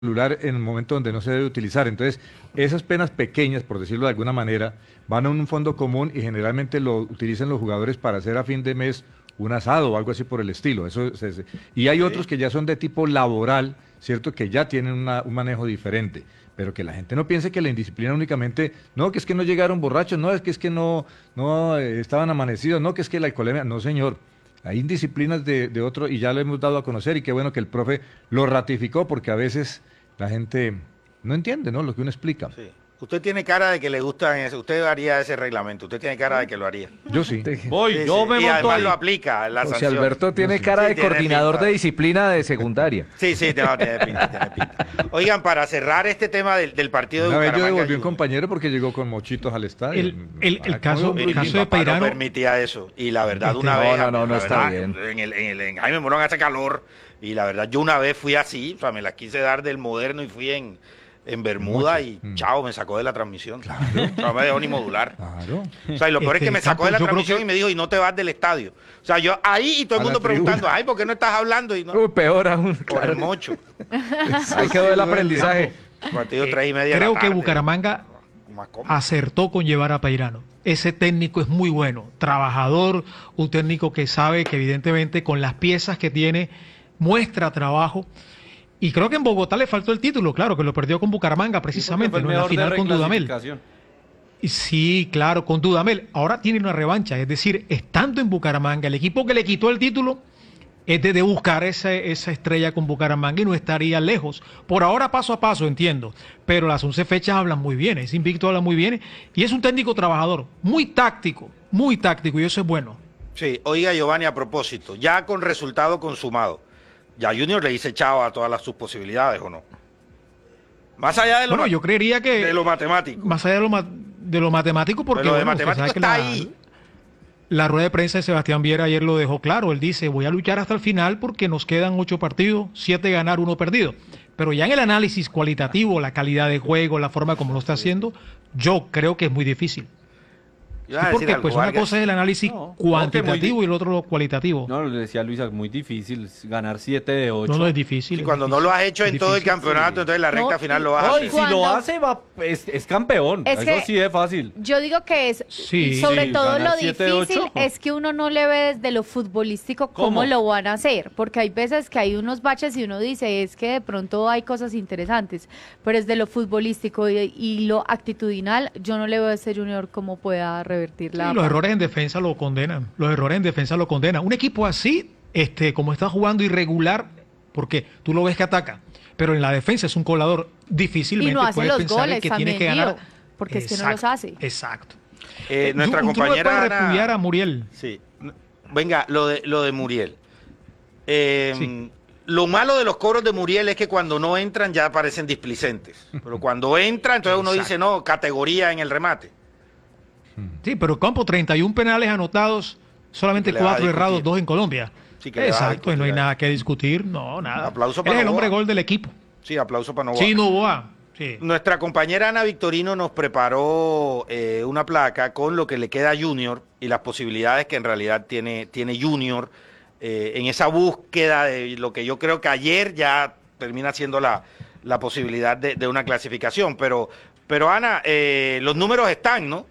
celular en el momento donde no se debe utilizar. Entonces, esas penas pequeñas, por decirlo de alguna manera, van a un fondo común y generalmente lo utilizan los jugadores para hacer a fin de mes un asado o algo así por el estilo. Y hay otros que ya son de tipo laboral, ¿cierto? Que ya tienen un manejo diferente. Pero que la gente no piense que la indisciplina únicamente, no, que es que no llegaron borrachos, no, es que no estaban amanecidos, no, que es que la alcoholemia, no señor. Hay indisciplinas de otro y ya lo hemos dado a conocer y qué bueno que el profe lo ratificó porque a veces la gente no entiende, ¿no? Lo que uno explica. Sí. Usted tiene cara de que le gusta eso, usted haría ese reglamento, usted tiene cara de que lo haría. Yo sí. Voy, Sí, yo sí. me Y monto además ahí. lo aplica la José sanción. Alberto tiene cara de Sí, tiene coordinador pinta. de disciplina de secundaria. Sí, tiene pinta. Oigan, para cerrar este tema del partido de Una vez yo Bucaramanga. devolví un compañero porque llegó con mochitos al estadio. El caso Mi de papá Peirano. no permitía eso. Y la verdad, una no, vez. no la está verdad, bien. En Jaime Morón hace calor. Y la verdad, yo una vez fui así, o sea, me la quise dar del moderno y fui en Bermuda y chao, me sacó de la transmisión. Claro. No me dejó ni modular. Claro. O sea, y lo peor es que me sacó de la yo creo transmisión que- y me dijo, y no te vas del estadio. O sea, yo ahí y todo el A la mundo preguntando, tribuna. ay, ¿por qué no estás hablando? Y no, Peor aún. por Claro. el mocho. Ahí quedó el aprendizaje. Partido 3:30 de la Creo que tarde. Bucaramanga Más cómodo. acertó con llevar a Peirano. Ese técnico es muy bueno, trabajador, un técnico que sabe que evidentemente con las piezas que tiene muestra trabajo. Y creo que en Bogotá le faltó el título, claro, que lo perdió con Bucaramanga precisamente, Fue el ¿no? En la mejor de final con Dudamel. reclasificación. Y sí, claro, con Dudamel. Ahora tiene una revancha, es decir, estando en Bucaramanga, el equipo que le quitó el título es de buscar esa estrella con Bucaramanga y no estaría lejos. Por ahora paso a paso, entiendo, pero las 11 fechas hablan muy bien, ese invicto habla muy bien y es un técnico trabajador, muy táctico y eso es bueno. Sí, oiga Giovanni, a propósito, ya con resultado consumado, ya Junior le dice chao a todas sus posibilidades, ¿o no? Más allá de lo, Bueno, yo creería que de lo matemático. más allá de lo matemático, porque Pero lo de bueno, usted matemático sabe que está ahí. la rueda de prensa de Sebastián Viera ayer lo dejó claro. Él dice, voy a luchar hasta el final porque nos quedan 8 partidos, 7 ganar, 1 perdido. Pero ya en el análisis cualitativo, la calidad de juego, la forma como lo está haciendo, yo creo que es muy difícil. Yo iba a Sí, decir porque algo, pues una Vargas. cosa es el análisis No, cuantitativo y el otro lo cualitativo. No, le decía Luisa, muy difícil ganar 7 de 8. No es difícil. Y es cuando no difícil, lo has hecho es en todo el difícil. campeonato, entonces la recta No, final lo y- vas a No, y hacer. si lo Cuando- hace, es campeón. Es Eso que- sí es fácil. Yo digo que es, Sí. sobre Sí, todo ganar lo 7-8. difícil es que uno no le ve desde lo futbolístico cómo ¿Cómo? lo van a hacer, porque hay veces que hay unos baches y uno dice, es que de pronto hay cosas interesantes, pero desde lo futbolístico y lo actitudinal, yo no le veo a ese Junior cómo pueda revertir la... Sí, los errores en defensa lo condenan. Un equipo así, como está jugando irregular, porque tú lo ves que ataca, pero en la defensa es un colador, difícilmente Y no hace puedes los pensar goles que también, tiene que ganar. Lío, porque es que no los hace. Exacto. Nuestra Tú no compañera puedes Ana- repudiar a Muriel. Sí. Venga, lo de Muriel. Sí. Lo malo de los cobros de Muriel es que cuando no entran ya parecen displicentes. Pero cuando entran, entonces uno dice, no, categoría en el remate. Sí, pero Campo, 31 penales anotados, solamente Que le va a 4 errados, discutir. 2 en Colombia. Sí, que le va a Exacto, y no hay discutir. nada que discutir, no, nada. Aplauso Él para es el Novoa. hombre gol del equipo. Sí, aplauso para Novoa. Sí, Novoa. Sí. Nuestra compañera Ana Victorino nos preparó una placa con lo que le queda a Junior y las posibilidades que en realidad tiene Junior en esa búsqueda de lo que yo creo que ayer ya termina siendo la posibilidad de una clasificación. Pero Ana, los números están, ¿no?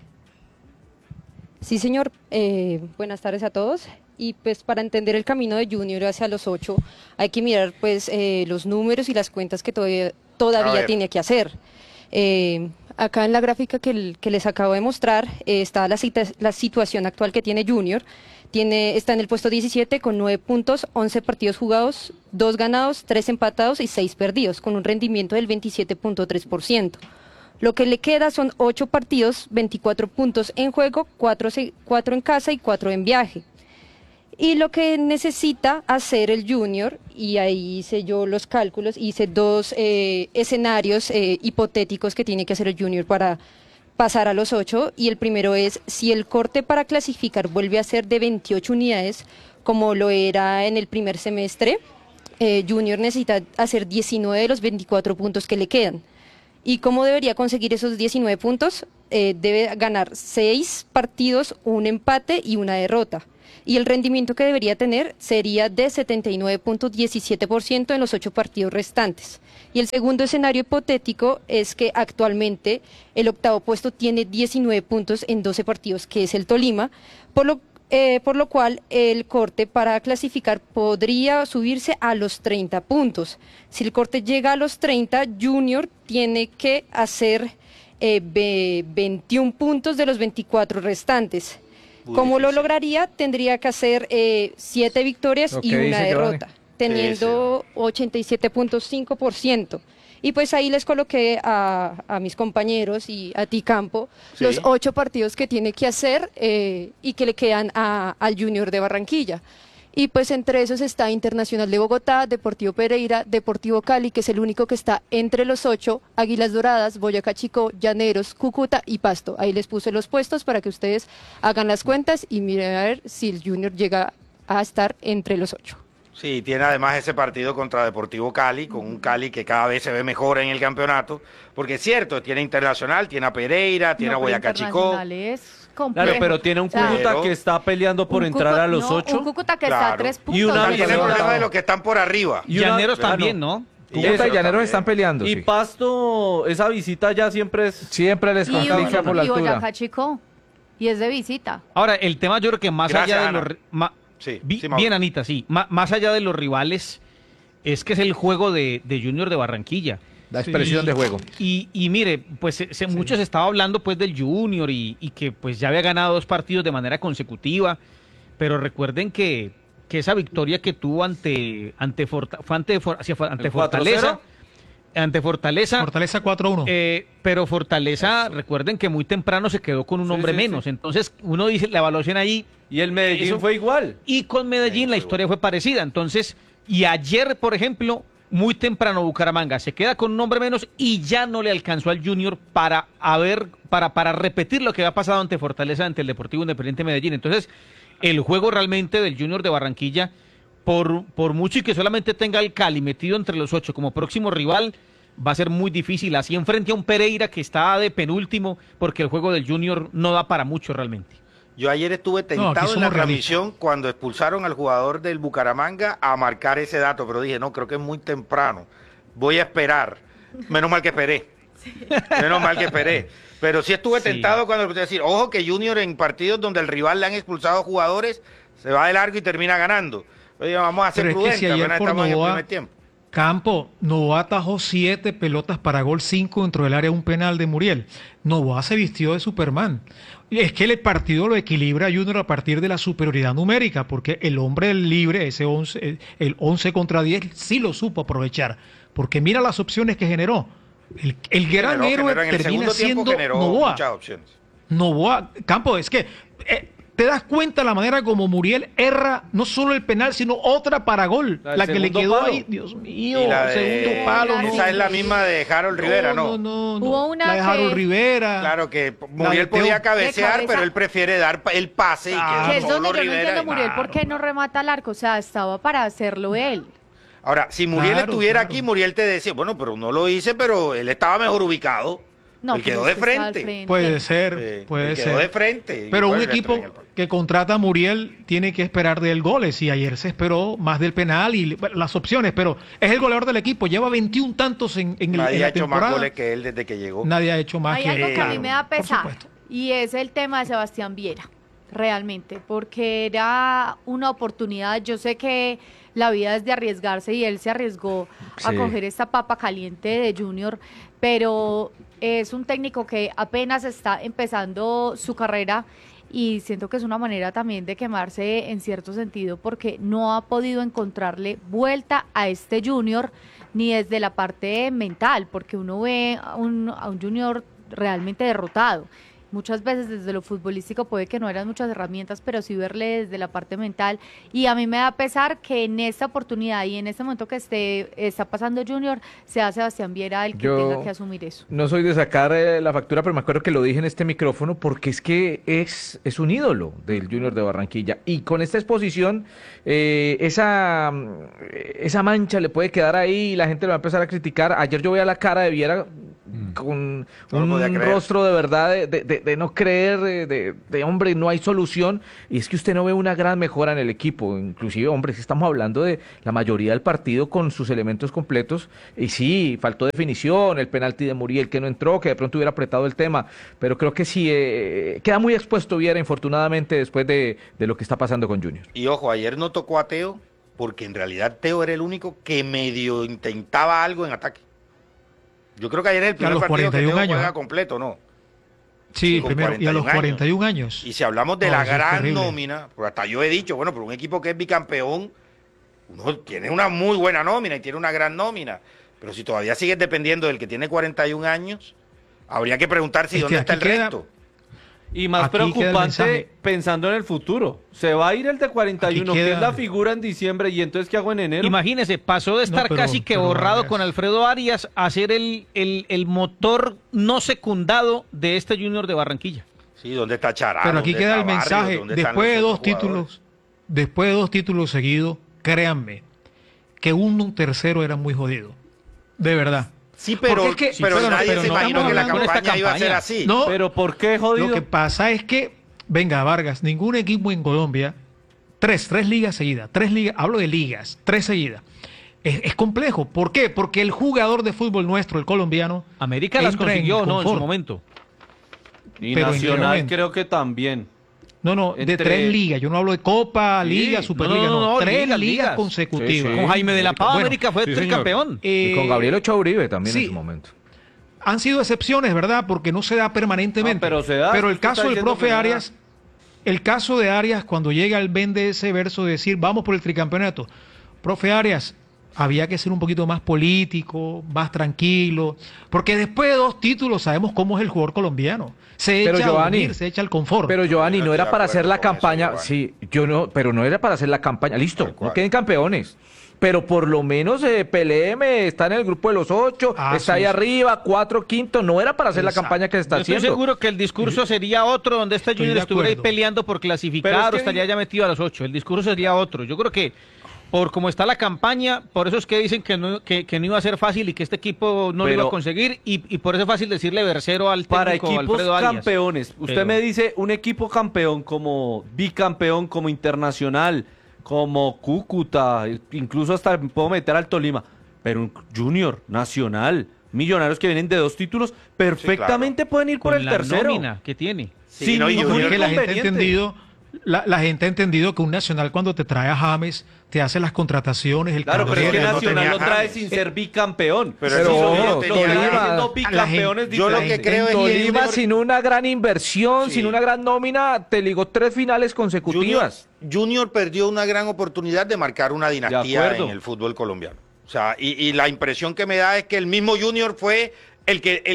Sí, señor. Buenas tardes a todos. Y pues para entender el camino de Junior hacia los 8 hay que mirar pues los números y las cuentas que A ver. todavía tiene que hacer. Acá en la gráfica que les acabo de mostrar está la situación actual que tiene Junior. Está en el puesto 17 con 9 puntos, 11 partidos jugados, 2 ganados, 3 empatados y 6 perdidos, con un rendimiento del 27.3%. Lo que le queda son 8 partidos, 24 puntos en juego, 4 en casa y 4 en viaje. Y lo que necesita hacer el Junior, y ahí hice yo los cálculos, hice 2 escenarios hipotéticos que tiene que hacer el Junior para pasar a los 8, y el primero es, si el corte para clasificar vuelve a ser de 28 unidades, como lo era en el primer semestre, Junior necesita hacer 19 de los 24 puntos que le quedan. ¿Y cómo debería conseguir esos 19 puntos? debe ganar 6 partidos, un empate y una derrota. Y el rendimiento que debería tener sería de 79.17% en los 8 partidos restantes. Y el segundo escenario hipotético es que actualmente el octavo puesto tiene 19 puntos en 12 partidos, que es el Tolima, por lo cual el corte para clasificar podría subirse a los 30 puntos. Si el corte llega a los 30, Junior tiene que hacer 21 puntos de los 24 restantes. Muy ¿Cómo lo difícil. lograría? Tendría que hacer 7 victorias y una dice derrota, teniendo 87.5%. Y pues ahí les coloqué a mis compañeros y a ti, Campo, Sí. los 8 partidos que tiene que hacer y que le quedan al Junior de Barranquilla. Y pues entre esos está Internacional de Bogotá, Deportivo Pereira, Deportivo Cali, que es el único que está entre los 8, Águilas Doradas, Boyacá Chico, Llaneros, Cúcuta y Pasto. Ahí les puse los puestos para que ustedes hagan las cuentas y miren a ver si el Junior llega a estar entre los 8. Sí, tiene además ese partido contra Deportivo Cali, con un Cali que cada vez se ve mejor en el campeonato, porque es cierto, tiene Internacional, tiene a Pereira, tiene a No, pero Boyacá Chico. Internacional es complejo. Claro, pero tiene un O sea, Cúcuta Pero- que está peleando por un entrar a los no, 8. Un Cúcuta que está a Claro. 3 puntos. Y una de También el Llaneros. problema de los que están por arriba. Y una- Llaneros ah, no. también, ¿no? Cúcuta y eso Llaneros también. están peleando. Y Sí. Pasto, esa visita ya siempre es... Siempre les Y, complica por la y altura. Boyacá Chico. Y es de visita. Ahora, el tema yo creo que más Gracias, allá de Ana. los... Sí, sí, Mauro. bien, Anita, sí. Más allá de los rivales, es que es el juego de Junior de Barranquilla. La expresión de juego. Y mire, pues mucho se estaba hablando pues del Junior y que pues ya había ganado 2 partidos de manera consecutiva, pero recuerden que esa victoria que tuvo ante Fortaleza, 4-0. Fortaleza 4-1. pero Fortaleza, recuerden que muy temprano se quedó con un Sí, hombre sí, menos, sí. entonces uno dice la evaluación ahí, Y el Medellín Eso- fue igual. y con Medellín la historia fue parecida. Entonces, y ayer, por ejemplo, muy temprano Bucaramanga se queda con un hombre menos y ya no le alcanzó al Junior para repetir lo que había pasado ante Fortaleza, ante el Deportivo Independiente Medellín. Entonces, el juego realmente del Junior de Barranquilla, por mucho y que solamente tenga al Cali metido entre los 8 como próximo rival, va a ser muy difícil. Así enfrente a un Pereira que está de penúltimo, porque el juego del Junior no da para mucho realmente. Yo ayer estuve aquí tentado en la somos transmisión cuando expulsaron al jugador del Bucaramanga a marcar ese dato, pero dije, no, creo que es muy temprano. Voy a esperar. Menos mal que esperé. Menos mal que esperé. Pero sí estuve tentado cuando empecé a decir, ojo que Junior en partidos donde el rival le han expulsado jugadores, se va de largo y termina ganando. Oye, vamos a ser Pero es que prudentes, si ayer apenas por estamos en el Novoa- primer tiempo. Campo, Novoa atajó 7 pelotas para gol, 5 dentro del área, un penal de Muriel. Novoa se vistió de Superman. Es que el partido lo equilibra Junior a partir de la superioridad numérica, porque el hombre libre, ese 11, el 11 contra 10, sí lo supo aprovechar. Porque mira las opciones que generó. El gran héroe En el termina segundo tiempo siendo generó Novoa. muchas opciones. Novoa, Campo, es que te das cuenta la manera como Muriel erra no solo el penal, sino otra para gol. La del La que le segundo quedó palo. ahí, Dios mío, Y la de- segundo palo. esa es la misma de Harold Rivera, ¿no? No. Hubo una la de Harold que- Rivera. Claro que La Muriel de Teo. podía De cabecear, cabeza. pero él prefiere dar el pase y Claro. Que es solo donde yo no Rivera entiendo, y- Muriel, ¿por qué no remata al arco? O sea, estaba para hacerlo él. Ahora, si Muriel Claro, estuviera claro. aquí, Muriel te decía, bueno, pero no lo hice, pero él estaba mejor ubicado. No, él pero quedó es de que estaba al frente. Puede ser, Sí, puede él quedó de ser. frente. y Pero fue un el resto equipo en el partido. que contrata a Muriel tiene que esperar de él goles y ayer se esperó más del penal y bueno, las opciones, pero es el goleador del equipo, lleva 21 tantos en Nadie la ha hecho más temporada. goles que él desde que llegó. Nadie ha hecho más Hay que algo él. que a mí me da Por pesar supuesto. y es el tema de Sebastián Viera, realmente, porque era una oportunidad. Yo sé que la vida es de arriesgarse y él se arriesgó a Sí. coger esta papa caliente de Junior, pero es un técnico que apenas está empezando su carrera y siento que es una manera también de quemarse en cierto sentido porque no ha podido encontrarle vuelta a este Junior ni desde la parte mental, porque uno ve a un Junior realmente derrotado. Muchas veces desde lo futbolístico puede que no eran muchas herramientas, pero sí verle desde la parte mental. Y a mí me da pesar que en esta oportunidad y en este momento que está pasando Junior, sea Sebastián Viera el que Yo- tenga que asumir eso. No soy de sacar la factura, pero me acuerdo que lo dije en este micrófono porque es que es un ídolo del Junior de Barranquilla. Y con esta exposición, esa mancha le puede quedar ahí y la gente lo va a empezar a criticar. Ayer yo veía la cara de Viera con No lo podía un creer. rostro de verdad de no creer, de hombre, no hay solución. Y es que usted no ve una gran mejora en el equipo. Inclusive, hombre, si estamos hablando de la mayoría del partido con sus elementos completos. Y sí, faltó definición, el penalti de Muriel que no entró, que de pronto hubiera apretado el tema. Pero creo que sí, queda muy expuesto Viera, infortunadamente, después de lo que está pasando con Junior. Y ojo, ayer no tocó a Teo, porque en realidad Teo era el único que medio intentaba algo en ataque. Yo creo que ayer es el a primer los partido que 41 Teo años, juega ¿eh? completo, ¿no? Sí, Con primero, y a los 41 41 años. Y si hablamos de No, la eso es gran terrible. nómina, pues hasta yo he dicho, bueno, pero un equipo que es bicampeón, uno tiene una muy buena nómina y tiene una gran nómina. Pero si todavía sigues dependiendo del que tiene 41 años, habría que preguntar si Es que dónde está el aquí queda- resto. Y más Aquí queda el preocupante mensaje. pensando en el futuro. Se va a ir el de 41, Aquí que queda- es la figura en diciembre, y entonces ¿qué hago en enero? Imagínese, pasó de estar pero- casi que pero borrado Vargas. con Alfredo Arias a ser el motor no secundado de este Junior de Barranquilla. Sí, ¿dónde está Chará? Pero aquí ¿Dónde queda está el Barrios? mensaje. ¿Dónde están Después de los dos otros jugadores? títulos, después de 2 títulos seguidos, créanme que un tercero era muy jodido. De verdad. Sí, pero, Porque es que- pero pero no, nadie pero se no imaginó estamos que la hablando de esta campaña iba a ser campaña. así. No, ¿Pero por qué jodido? lo que pasa es que, venga, Vargas, ningún equipo en Colombia, tres ligas seguidas, 3 ligas, hablo de ligas, 3 seguidas. Es complejo. ¿Por qué? Porque el jugador de fútbol nuestro, el colombiano, América las entra en consiguió, ¿no? En su confort. momento. Y pero ¿en qué Nacional momento? creo que también. No, de Entre- 3 ligas. Yo no hablo de Copa, Sí, Liga, Superliga, no. 3 ligas, ligas ligas. consecutivas. Sí, Con Jaime de la Pava, Bueno, América fue sí, señor. tricampeón. Y con Gabriel Ochoa Uribe también sí. en su momento. Han sido excepciones, ¿verdad? Porque no se da permanentemente. Ah, pero se da. Pero el Usted caso está del diciendo profe que nada. Arias, el caso de Arias, cuando llega él vende ese verso de decir, vamos por el tricampeonato. Profe Arias, había que ser un poquito más político, más tranquilo, porque después de 2 títulos sabemos cómo es el jugador colombiano. Se Pero, echa a Giovanni, dormir, se echa al confort. Pero Giovanni, Yo no estoy era de para acuerdo hacer la con eso, campaña, Giovanni. sí, yo no, pero no era para hacer la campaña, listo, Tal cual. no queden campeones. Pero por lo menos PLM está en el grupo de los 8, Ah, está sí, ahí sí. arriba, 4 quinto, no era para hacer la Exacto. campaña que se está Yo estoy haciendo. seguro que el discurso sería otro, donde este Estoy Junior de estuviera ahí acuerdo. peleando por Pero clasificar es o que estaría ya metido a los 8. El discurso sería otro. Yo creo que por cómo está la campaña, por eso es que dicen que no iba a ser fácil y que este equipo no lo iba a Pero- conseguir, y por eso es fácil decirle versero al Para técnico equipos Alfredo Arias. campeones, usted Pero- me dice un equipo campeón como bicampeón, como Internacional, como Cúcuta, incluso hasta puedo meter al Tolima, pero un Junior, Nacional, Millonarios que vienen de 2 títulos, perfectamente pueden ir por con el la tercero. nómina que tiene. Sí, Sin no, y ningún Junior- Porque la gente ha inconveniente. entendido, la gente ha entendido que un Nacional cuando te trae a James, te hace las contrataciones, el Claro, pero es que Cabrera, no Nacional tenía lo trae James. sin ser bicampeón. Pero Sí, eso lo- no lo tenía trae James. siendo bicampeones yo lo que diferentes. creo es que Tolima Junior- sin una gran inversión, Sí. sin una gran nómina, te ligó 3 finales consecutivas. Junior perdió una gran oportunidad de marcar una dinastía acuerdo. en el fútbol colombiano. O sea, y la impresión que me da es que el mismo Junior fue el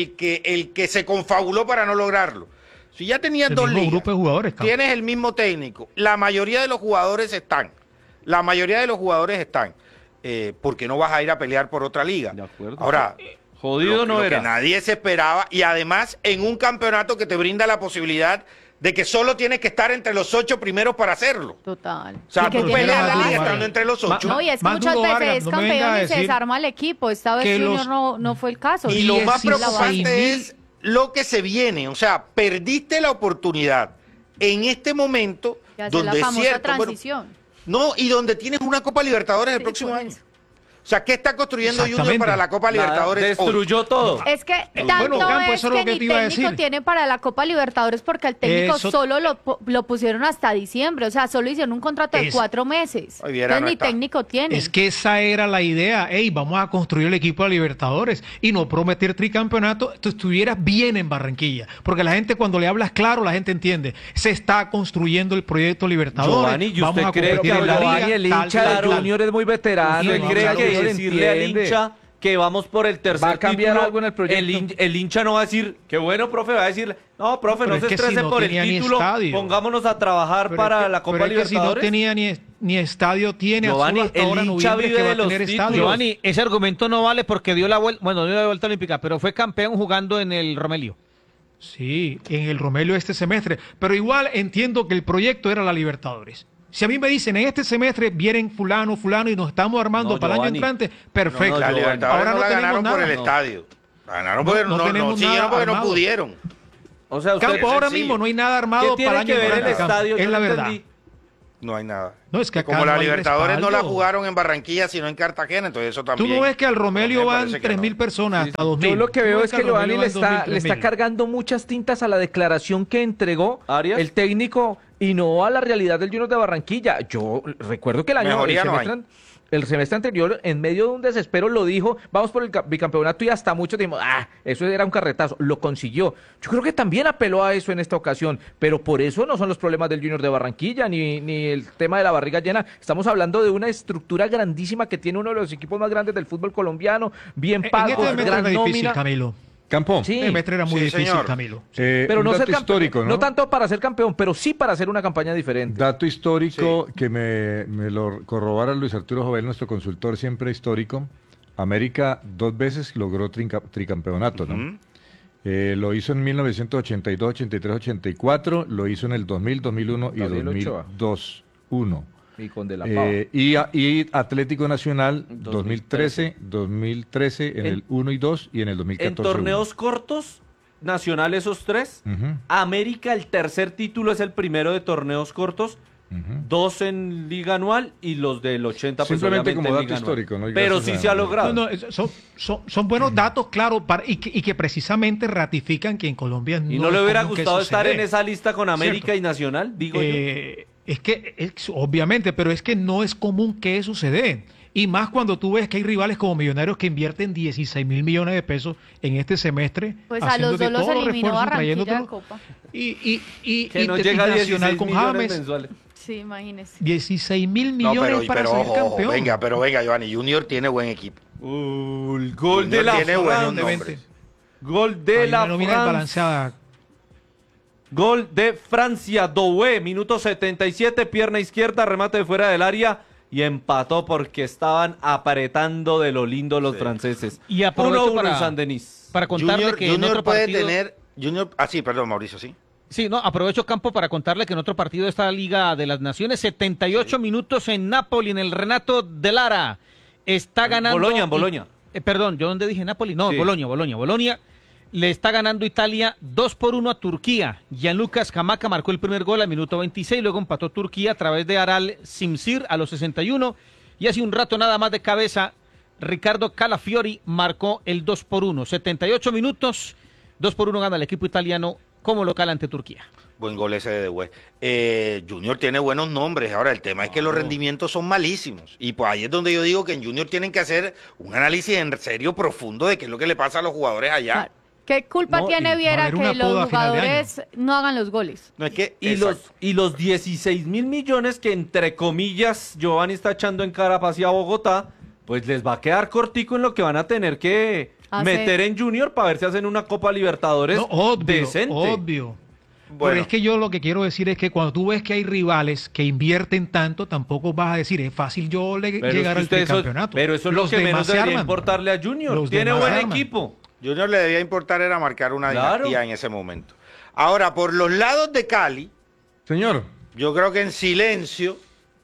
que se confabuló para no lograrlo. Si ya tenías El 2 mismo ligas, grupo de jugadores, cabrón. tienes el mismo técnico, la mayoría de los jugadores están. La mayoría de los jugadores están. ¿Por qué no vas a ir a pelear por otra liga? De acuerdo. Ahora, Jodido lo no que era. nadie se esperaba, y además en un campeonato que te brinda la posibilidad de que solo tienes que estar entre los 8 primeros para hacerlo. Total. O sea, Y que tú tiene peleas más la duro, liga Vargas. estando entre los 8. No, y es que Más muchas duro, veces Vargas, es no me venga a campeón y se decir desarma el equipo. Esta vez que Junior los- no fue el caso. Y lo más 16.000 preocupante es lo que se viene. O sea, perdiste la oportunidad en este momento Que hacer la donde es famosa cierto. bueno, transición. no, y donde tienes una Copa Libertadores el Sí, próximo por año. eso. O sea, ¿qué está construyendo Junior Exactamente. para la Copa Nada, Libertadores hoy? destruyó todo. Es que Bueno, tanto Campo, es eso es lo que que ni te iba a técnico decir. tiene para la Copa Libertadores porque el técnico Eso- solo lo pusieron hasta diciembre. O sea, solo hicieron un contrato de Es- 4 meses. Ay, Viera, Entonces no ni está. técnico tiene. Es que esa era la idea. Ey, vamos a construir el equipo de Libertadores y no prometer tricampeonato. Tú estuvieras bien en Barranquilla. Porque la gente, cuando le hablas claro, la gente entiende. Se está construyendo el proyecto Libertadores. Giovanni, ¿y vamos usted a cree competir que en la Giovanni, liga. el tal, hincha tal, de tal. Junior es muy veterano. ¿Usted el cree hincha que de Junior decirle al entiende. hincha que vamos por el tercer Va a cambiar título, algo en el proyecto? el hincha no va a decir, qué bueno, profe, va a decir, no, profe, Pero no es se que si estrese no por el tenía ni título, estadio. pongámonos a trabajar Pero para es que- la Copa pero es que Libertadores. si no tenía ni estadio, tiene Giovanni, azul hasta el ahora hincha noviembre vive que va de a los tener títulos. estadio. Giovanni, ese argumento no vale porque dio la vuelta, bueno, dio la vuelta olímpica, pero fue campeón jugando en el Romelio. Sí, en el Romelio este semestre. Pero igual entiendo que el proyecto era la Libertadores. Si a mí me dicen en este semestre vienen fulano y nos estamos armando No, para el año Giovanni. entrante, No, perfecto. La Giovanni. Libertadores Ahora no la tenemos ganaron por nada. el estadio. Ganaron No- porque no tenemos siguieron nada porque no armado. pudieron. O sea, usted, Campo, ahora sencillo. mismo no hay nada armado ¿qué para tiene el que año ver el entrante, Campo. estadio? Es Yo la no verdad. entendí. No hay nada. No, es que acá como no la hay Libertadores no la respaldo. jugaron en Barranquilla, sino en Cartagena, entonces eso Tú también. no ves que al Romelio me van parece que 3.000 no. personas, hasta 2.000. Yo lo que Tú veo ves es que al Giovanni Romelio le van 2.000, está 3.000. cargando muchas tintas a la declaración que entregó ¿Arias? el técnico y no a la realidad del Junior de Barranquilla. Yo recuerdo que Mejoría no hay. el semestre anterior, en medio de un desespero, lo dijo, vamos por el bicampeonato y hasta muchos dijimos, eso era un carretazo. Lo consiguió. Yo creo que también apeló a eso en esta ocasión, pero por eso no son los problemas del Junior de Barranquilla, ni el tema de la barriga llena. Estamos hablando de una estructura grandísima que tiene uno de los equipos más grandes del fútbol colombiano, bien En pago, este semestre gran era difícil, nómina. Camilo. Campo, Sí. Este semestre era muy Sí, difícil, señor. Camilo. Pero un no dato ser campeón, histórico, ¿no? no tanto para ser campeón, pero sí para hacer una campaña diferente. Dato histórico que me lo corrobara Luis Arturo Jovel, nuestro consultor siempre histórico. América 2 veces logró tricampeonato, ¿no? Ujú. Lo hizo en 1982, 83, 84, lo hizo en el 2000, 2001 y Gabriel Ochoa. 2002, 1. Y con De La Pava. Y Atlético Nacional 2013. 2013 en el 1 y 2 y en el 2014. En torneos cortos, Nacional esos 3. Ujú, América, el tercer título es el primero de torneos cortos. ujú. 2 en liga anual y los del 80 pues, Simplemente obviamente, como en dato liga anual. histórico, ¿no? Y Pero gracias sí a- se ha logrado. No, son buenos datos, claro, y que precisamente ratifican que en Colombia ¿Y no le es hubiera común que gustado eso se estar dé. en esa lista con América Cierto. y Nacional? Digo Es que, obviamente, pero es que no es común que eso se dé. Y más cuando tú ves que hay rivales como Millonarios que invierten 16.000 millones de pesos en este semestre. Pues a los haciéndote dos los todos eliminó refuerzos, Barranquilla de trayéndotelo. Copa. Y que no y llega a Nacional 16 con millones James. mensuales. Sí, imagínese. 16.000 No, millones para pero ser ojo, campeón. venga, Giovanni, Junior tiene buen equipo. El gol de Junior la tiene buenos Fran. nombres. Gol de Hay la una nómina Francia. desbalanceada. Gol de Francia, Doué, minuto 77, pierna izquierda, remate de fuera del área y empató porque estaban apretando de lo lindo los franceses. Y aprovecho 1-1 en para, San Denis. para contarle Junior, que en Junior otro puede partido... tener. Junior, sí, perdón, Mauricio, sí. Sí, no, aprovecho Campo para contarle que en otro partido de esta Liga de las Naciones, 78 minutos en Napoli, en el Renato de Lara. Está ganando... Boloña, en Boloña. Perdón, ¿yo dónde dije Napoli? No, Sí. Boloña. Le está ganando Italia 2-1 a Turquía. Gianluca Scamacca marcó el primer gol al minuto 26, luego empató Turquía a través de Aral Simsir a los 61. Y hace un rato nada más de cabeza, Ricardo Calafiori marcó el 2-1. 78 minutos, 2-1 gana el equipo italiano como local ante Turquía. Buen gol ese de Dewey. Junior tiene buenos nombres. Ahora, el tema es que los rendimientos son malísimos. Y pues ahí es donde yo digo que en Junior tienen que hacer un análisis en serio profundo de qué es lo que le pasa a los jugadores allá. Claro. ¿Qué culpa No, y tiene va a Viera haber una que poda los a final de jugadores no hagan los goles? No es que. Y exacto. los 16.000 millones que entre comillas Giovanni está echando en cara hacia Bogotá, pues les va a quedar cortico en lo que van a tener que Hacer. meter en Junior para ver si hacen una Copa Libertadores No, obvio, decente. obvio. Bueno. Pero es que yo lo que quiero decir es que cuando tú ves que hay rivales que invierten tanto, tampoco vas a decir, es fácil yo Pero llegar es al que eso- tricampeonato. pero eso es lo Los que menos demás se debería arman. importarle a Junior. Los Tiene demás buen se arman. equipo. Junior le debía importar era marcar una Claro. dinastía en ese momento. Ahora, por los lados de Cali, Señor, yo creo que en silencio,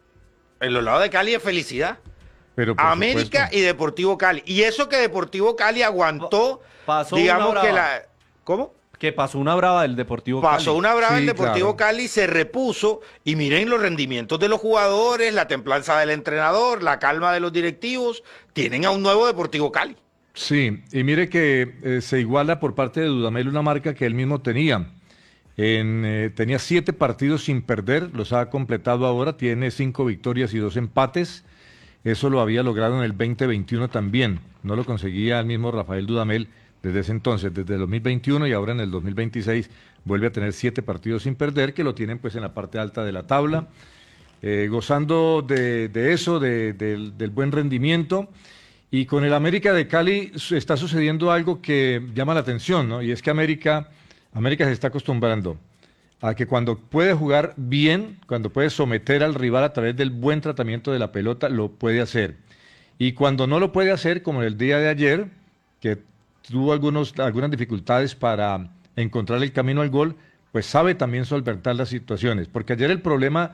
en los lados de Cali es felicidad. pero por América supuesto. y Deportivo Cali. Y eso que Deportivo Cali aguantó, Pasó digamos una que brava. la... ¿Cómo? Que pasó una brava del Deportivo Pasó Cali. una brava Sí, el Deportivo claro. Cali, se repuso y miren los rendimientos de los jugadores, la templanza del entrenador, la calma de los directivos. Tienen a un nuevo Deportivo Cali. Sí, y mire que se iguala por parte de Dudamel una marca que él mismo tenía. Tenía 7 partidos sin perder, los ha completado ahora, tiene 5 victorias y 2 empates. Eso lo había logrado en el 2021 también. No lo conseguía el mismo Rafael Dudamel desde ese entonces, desde el 2021 y ahora en el 2026 vuelve a tener 7 partidos sin perder, que lo tienen pues en la parte alta de la tabla, gozando de eso, del buen rendimiento. Y con el América de Cali está sucediendo algo que llama la atención, ¿no? Y es que América se está acostumbrando a que cuando puede jugar bien, cuando puede someter al rival a través del buen tratamiento de la pelota, lo puede hacer. Y cuando no lo puede hacer, como en el día de ayer, que tuvo algunas dificultades para encontrar el camino al gol, pues sabe también solventar las situaciones. Porque ayer el problema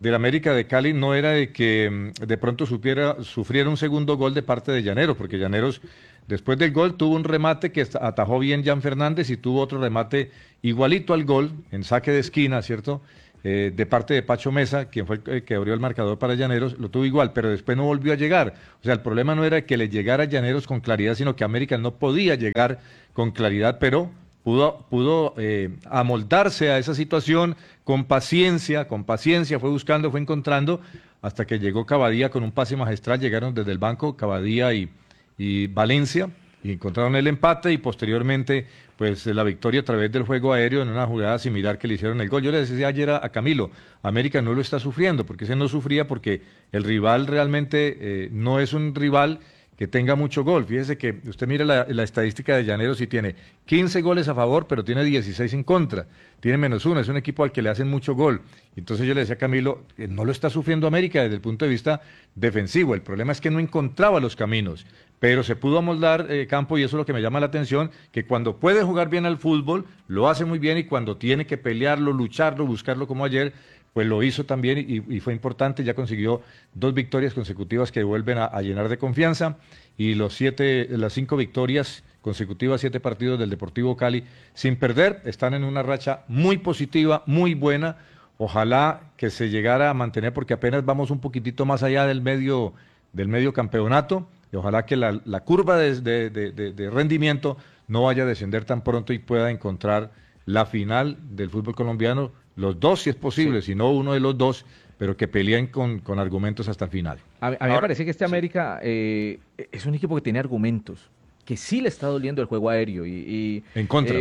del América de Cali no era de que de pronto sufriera un segundo gol de parte de Llaneros, porque Llaneros después del gol tuvo un remate que atajó bien Jan Fernández y tuvo otro remate igualito al gol, en saque de esquina, ¿cierto? De parte de Pacho Mesa, quien fue el que abrió el marcador para Llaneros, lo tuvo igual, pero después no volvió a llegar. O sea, el problema no era que le llegara a Llaneros con claridad, sino que América no podía llegar con claridad, pero pudo amoldarse a esa situación con paciencia, fue buscando, fue encontrando, hasta que llegó Cavadía con un pase magistral, llegaron desde el banco Cavadía y Valencia, y encontraron el empate y posteriormente pues la victoria a través del juego aéreo en una jugada similar que le hicieron el gol. Yo le decía ayer a Camilo, América no lo está sufriendo, porque ese no sufría porque el rival realmente no es un rival que tenga mucho gol. Fíjese que usted mira la estadística de Llaneros y tiene 15 goles a favor, pero tiene 16 en contra. Tiene -1, es un equipo al que le hacen mucho gol. Entonces yo le decía a Camilo, no lo está sufriendo América desde el punto de vista defensivo. El problema es que no encontraba los caminos, pero se pudo amoldar Campo, y eso es lo que me llama la atención, que cuando puede jugar bien al fútbol, lo hace muy bien, y cuando tiene que pelearlo, lucharlo, buscarlo como ayer, pues lo hizo también y fue importante. Ya consiguió 2 victorias consecutivas que vuelven a llenar de confianza, y las 5 victorias consecutivas, 7 partidos del Deportivo Cali sin perder, están en una racha muy positiva, muy buena. Ojalá que se llegara a mantener, porque apenas vamos un poquitito más allá del medio campeonato, y ojalá que la curva de rendimiento no vaya a descender tan pronto y pueda encontrar la final del fútbol colombiano, los dos si es posible, si no uno de los dos, pero que peleen con argumentos hasta el final. A mí me parece que América es un equipo que tiene argumentos, que sí le está doliendo el juego aéreo y en contra.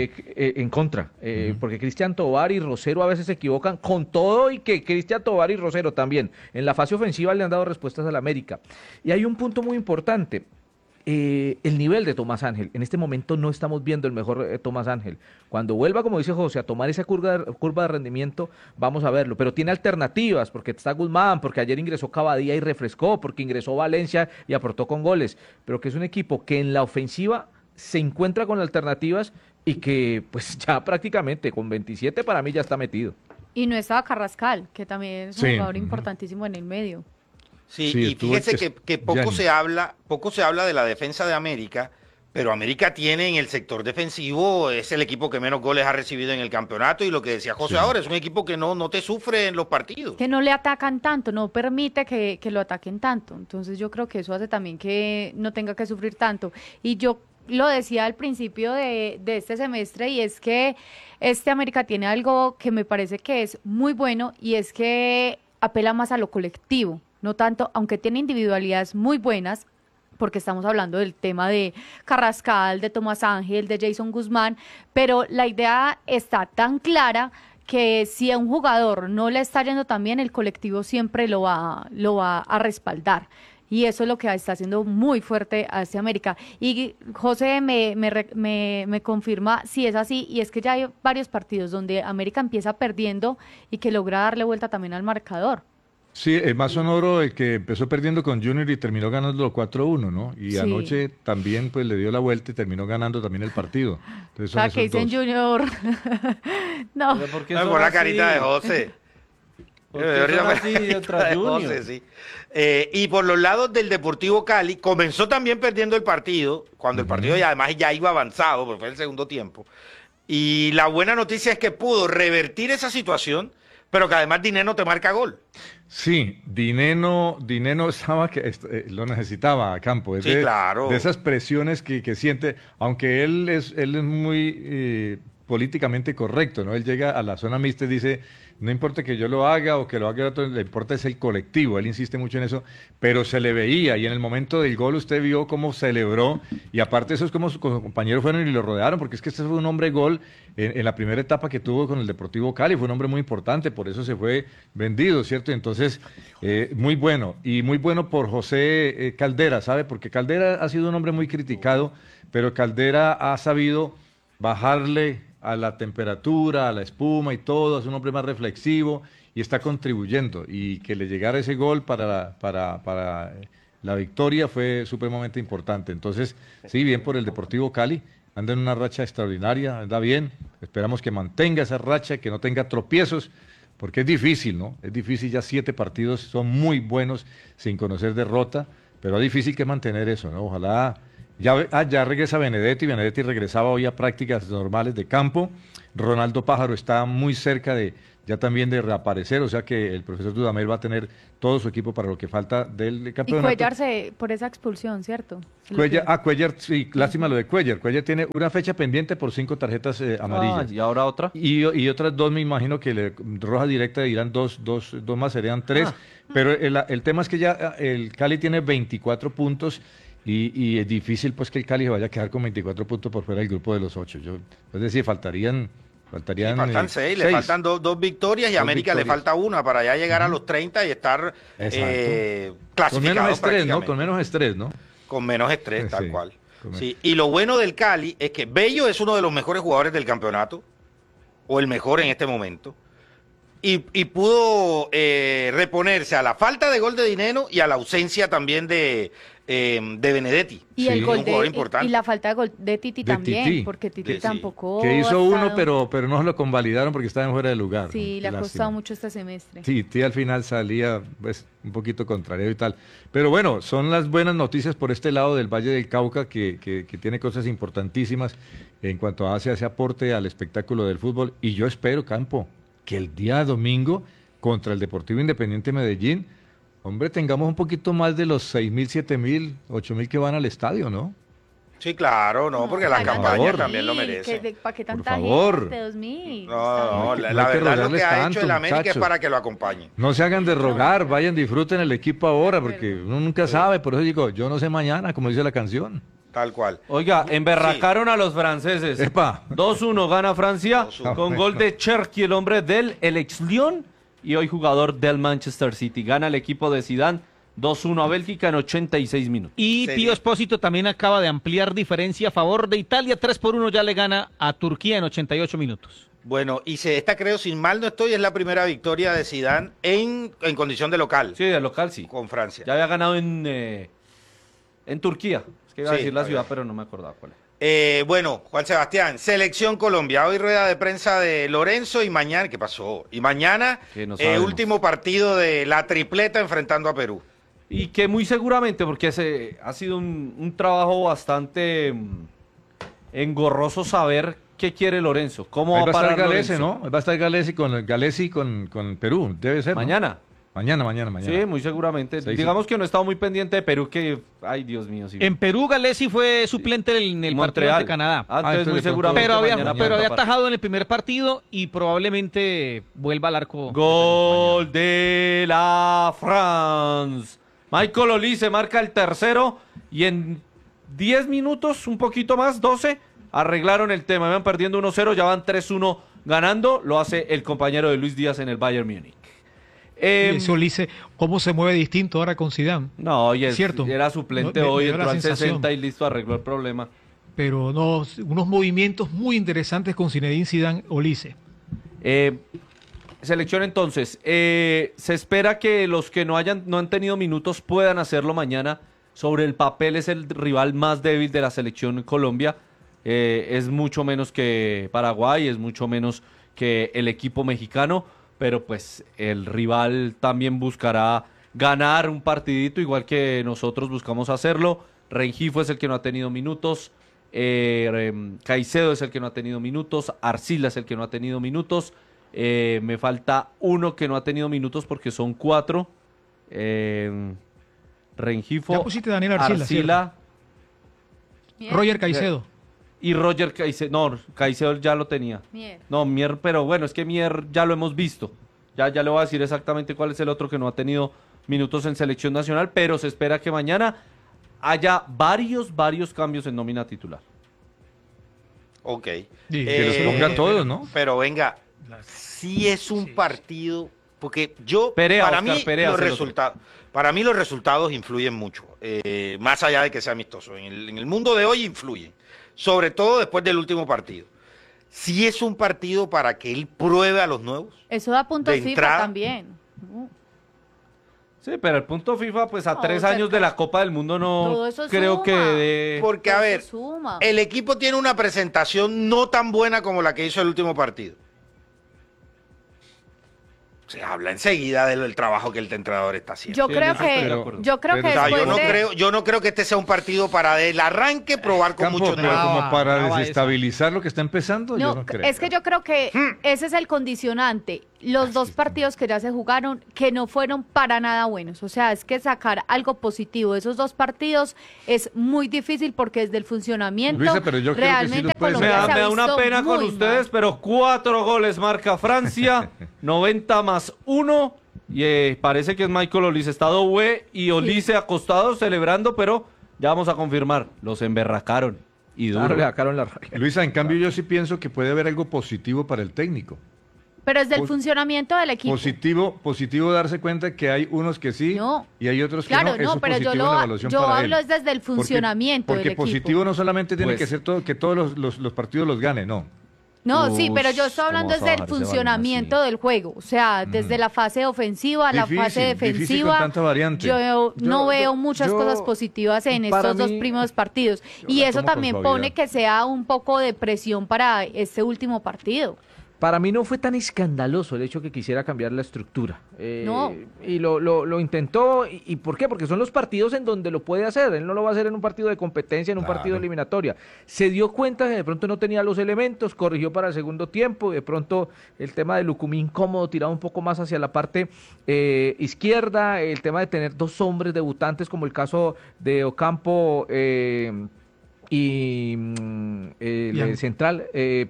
Porque Cristian Tovar y Rosero a veces se equivocan, con todo y que Cristian Tovar y Rosero también en la fase ofensiva le han dado respuestas al América. Y hay un punto muy importante. El nivel de Tomás Ángel. En este momento no estamos viendo el mejor Tomás Ángel. Cuando vuelva, como dice José, a tomar esa curva de rendimiento, vamos a verlo. Pero tiene alternativas, porque está Guzmán, porque ayer ingresó Cavadía y refrescó, porque ingresó Valencia y aportó con goles. Pero que es un equipo que en la ofensiva se encuentra con alternativas y que pues ya prácticamente con 27 para mí ya está metido. Y no estaba Carrascal, que también es un jugador importantísimo en el medio. Sí, y fíjese que poco se habla de la defensa de América, pero América tiene en el sector defensivo, es el equipo que menos goles ha recibido en el campeonato, y lo que decía José ahora, es un equipo que no te sufre en los partidos. Que no le atacan tanto, no permite que lo ataquen tanto. Entonces yo creo que eso hace también que no tenga que sufrir tanto. Y yo lo decía al principio de este semestre, y es que América tiene algo que me parece que es muy bueno, y es que apela más a lo colectivo. No tanto, aunque tiene individualidades muy buenas, porque estamos hablando del tema de Carrascal, de Tomás Ángel, de Jason Guzmán, pero la idea está tan clara que si a un jugador no le está yendo tan bien, el colectivo siempre lo va a respaldar. Y eso es lo que está haciendo muy fuerte a América. Y José me confirma si es así, y es que ya hay varios partidos donde América empieza perdiendo y que logra darle vuelta también al marcador. Sí, el más sonoro, el que empezó perdiendo con Junior y terminó ganando 4-1, ¿no? Y anoche también pues le dio la vuelta y terminó ganando también el partido. Entonces, o sea, que dicen Junior. No. Por la carita de José. Y por los lados del Deportivo Cali, comenzó también perdiendo el partido, cuando el partido además ya iba avanzado, porque fue el segundo tiempo. Y la buena noticia es que pudo revertir esa situación, pero que además Dineno te marca gol. Sí, Dineno estaba lo necesitaba a Campo. Es claro. De esas presiones que siente, aunque él es muy políticamente correcto, ¿no? Él llega a la zona mixta y dice, no importa que yo lo haga o que lo haga otro, le importa es el colectivo. Él insiste mucho en eso, pero se le veía, y en el momento del gol usted vio cómo celebró, y aparte eso es como sus compañeros fueron y lo rodearon, porque es que este fue un hombre gol en la primera etapa que tuvo con el Deportivo Cali, fue un hombre muy importante, por eso se fue vendido, ¿cierto? Entonces, muy bueno, y muy bueno por José Caldera, ¿sabe? Porque Caldera ha sido un hombre muy criticado, pero Caldera ha sabido bajarle a la temperatura, a la espuma y todo, es un hombre más reflexivo y está contribuyendo, y que le llegara ese gol para la victoria fue supremamente importante. Entonces, sí, bien por el Deportivo Cali, anda en una racha extraordinaria, anda bien, esperamos que mantenga esa racha, que no tenga tropiezos, porque es difícil, ¿no? Es difícil, ya 7 partidos son muy buenos sin conocer derrota, pero es difícil que mantener eso, ¿no? Ojalá, ya regresa Benedetti regresaba hoy a prácticas normales de campo, Ronaldo Pájaro está muy cerca ya también de reaparecer, o sea que el profesor Dudamel va a tener todo su equipo para lo que falta del Y campeonato. Cuellar por esa expulsión, ¿cierto? Cuellar, sí, lástima lo de Cuellar. Cuellar tiene una fecha pendiente por 5 tarjetas amarillas. ¿Y ahora otra? Y otras 2 me imagino que roja directa irán dos más, serían 3. Pero el tema es que ya el Cali tiene 24 puntos y es difícil pues que el Cali se vaya a quedar con 24 puntos por fuera del grupo de los 8. Es decir, faltan faltan 6, le faltan dos victorias y a América le falta una para ya llegar a los 30 y estar clasificado. Con menos estrés, ¿no? Con menos estrés, tal Sí, cual. Sí. Y lo bueno del Cali es que Bello es uno de los mejores jugadores del campeonato, o el mejor en este momento, y pudo reponerse a la falta de gol de Dineno y a la ausencia también de Benedetti. Y el Sí, gol un jugador importante. y la falta de gol de Titi De también, Titi. porque Titi Sí. tampoco Que hizo ha uno, estado- pero no se lo convalidaron porque estaba en fuera de lugar. Sí, le ha Lástima. costado mucho este semestre. Sí, Titi al final salía pues, un poquito contrario y tal. Pero bueno, son las buenas noticias por este lado del Valle del Cauca, que tiene cosas importantísimas en cuanto a ese aporte al espectáculo del fútbol. Y yo espero, Campo, que el día domingo contra el Deportivo Independiente Medellín, hombre, tengamos un poquito más de los 6.000, 7.000, 8.000 que van al estadio, ¿no? Sí, claro, no, porque la Hagan campaña 2.000, también lo merece. ¿Para qué tanta favor. gente? 2.000. No, No hay la que verdad lo rogarles que ha tanto, hecho el América es muchachos. para que lo acompañen. No se hagan de rogar, vayan, disfruten el equipo ahora, porque uno nunca sabe. Por eso digo, yo no sé mañana, como dice la canción. Tal cual. Oiga, emberracaron a los franceses. Epa. 2-1 gana Francia 2-1. con gol de Cherki, el hombre del ex Lyon y hoy jugador del Manchester City. Gana el equipo de Zidane 2-1 a Bélgica en 86 minutos. Y Sería. Pío Espósito también acaba de ampliar diferencia a favor de Italia. 3-1 ya le gana a Turquía en 88 minutos. Bueno, esta creo, sin mal no estoy, es la primera victoria de Zidane en condición de local Sí, de local sí. con Francia. Ya había ganado en Turquía. Es que iba a Sí, decir la había. ciudad, pero no me acordaba cuál era. Bueno, Juan Sebastián, Selección Colombia, hoy rueda de prensa de Lorenzo y mañana, ¿qué pasó? Y mañana, Que no sabemos. último partido de la tripleta enfrentando a Perú. Y que muy seguramente, porque ha sido un trabajo bastante engorroso saber qué quiere Lorenzo, cómo Ahí va va a a estar parar Galese, Lorenzo. ¿no? Va a estar Galesi con Perú, debe ser, ¿no? Mañana. Mañana. Sí, muy seguramente. Sí, sí. Digamos que no he estado muy pendiente de Perú, que, ay Dios mío, sí. En Perú, Galesi fue suplente en el partido Montreal. ante Canadá. Ah, entonces entonces muy de pronto- seguramente Pero mañana había va a atajado en el primer partido y probablemente vuelva al arco. Gol de la France. Michael Olise marca el tercero y en 10 minutos, un poquito más, 12, arreglaron el tema. Iban perdiendo 1-0, ya van 3-1 ganando. Lo hace el compañero de Luis Díaz en el Bayern Múnich. Y eso le dice cómo se mueve distinto ahora con Zidane. No, y Cierto. era suplente No, hoy, me dio la entró al sensación. 60 y listo, arregló el problema. Pero no, unos movimientos muy interesantes con Zinedine Zidane Olise. Selección entonces, se espera que los que no han tenido minutos puedan hacerlo mañana. Sobre el papel es el rival más débil de la selección Colombia. Es mucho menos que Paraguay, es mucho menos que el equipo mexicano, pero pues el rival también buscará ganar un partidito igual que nosotros buscamos hacerlo. Rengifo es el que no ha tenido minutos, Caicedo es el que no ha tenido minutos, Arcila es el que no ha tenido minutos. Me falta uno que no ha tenido minutos porque son 4. Rengifo, Ya pusiste a Daniel Arcila, Arcila Mier, Roger Caicedo. y Roger Caicedo. No, Caicedo ya lo tenía. Mier. No, Mier, pero bueno, es que Mier ya lo hemos visto. Ya le voy a decir exactamente cuál es el otro que no ha tenido minutos en selección nacional, pero se espera que mañana haya varios cambios en nómina titular. Ok. Sí, Que los pongan todos, ¿no? Pero venga, sí es un partido, porque Perea, para Oscar mí Perea los es el resultados, para mí los resultados influyen mucho, más allá de que sea amistoso. En el mundo de hoy influyen, sobre todo después del último partido. Sí es un partido para que él pruebe a los nuevos. Eso da puntos De FIFA entrada. también. Sí, pero el punto FIFA, pues a No, 3 cerca. años de la Copa del Mundo no Todo eso creo suma. que dé... Porque, a Eso ver, suma. el equipo tiene una presentación no tan buena como la que hizo el último partido. se habla enseguida del trabajo que el entrenador está haciendo. Yo Sí, creo en eso estoy de que, acuerdo. yo creo Pero, que O sea, después de... yo no creo que este sea un partido para del arranque probar con Campo, muchos pero nuevos. como para brava desestabilizar lo que está empezando, yo no creo. Es que yo creo que ese es el condicionante. Los dos partidos que ya se jugaron, que no fueron para nada buenos. O sea, es que sacar algo positivo de esos dos partidos es muy difícil porque desde el funcionamiento Luisa, pero yo creo que sí realmente lo puedes Me Colombia da, se ha me da una visto pena con muy ustedes, mal. pero 4 goles marca Francia, 90+1, y parece que es Michael Olise. Está Doué y Olise acostados celebrando, pero ya vamos a confirmar, los emberracaron. Y duro. Claro, le sacaron la rabia. Luisa, en cambio yo sí pienso que puede haber algo positivo para el técnico. Pero desde el Pos- funcionamiento del equipo. Positivo darse cuenta que hay unos que sí No. y hay otros que Claro, no. Eso no, es pero yo, positivo en la evaluación yo para hablo él. es desde el Porque- funcionamiento Porque del equipo. positivo no solamente tiene Pues- que ser que todos los partidos los gane, no. No, sí, Ush, pero yo estoy ¿cómo hablando vas a desde el bajar ese balón funcionamiento así? del juego. O sea, desde la fase ofensiva a la fase Difícil con defensiva. tanta variante. Yo no veo muchas yo- cosas positivas en para estos dos mí- primeros partidos. yo Y la eso tomo con también suavidad. pone que sea un poco de presión para este último partido. Para mí no fue tan escandaloso el hecho que quisiera cambiar la estructura. No. Y lo intentó. ¿Y por qué? Porque son los partidos en donde lo puede hacer. Él no lo va a hacer en un partido de competencia, en un Claro. partido eliminatoria. Se dio cuenta que de pronto no tenía los elementos, corrigió para el segundo tiempo. De pronto el tema de Lucumí incómodo, tirado un poco más hacia la parte izquierda. El tema de tener dos hombres debutantes, como el caso de Ocampo. Y el Bien. central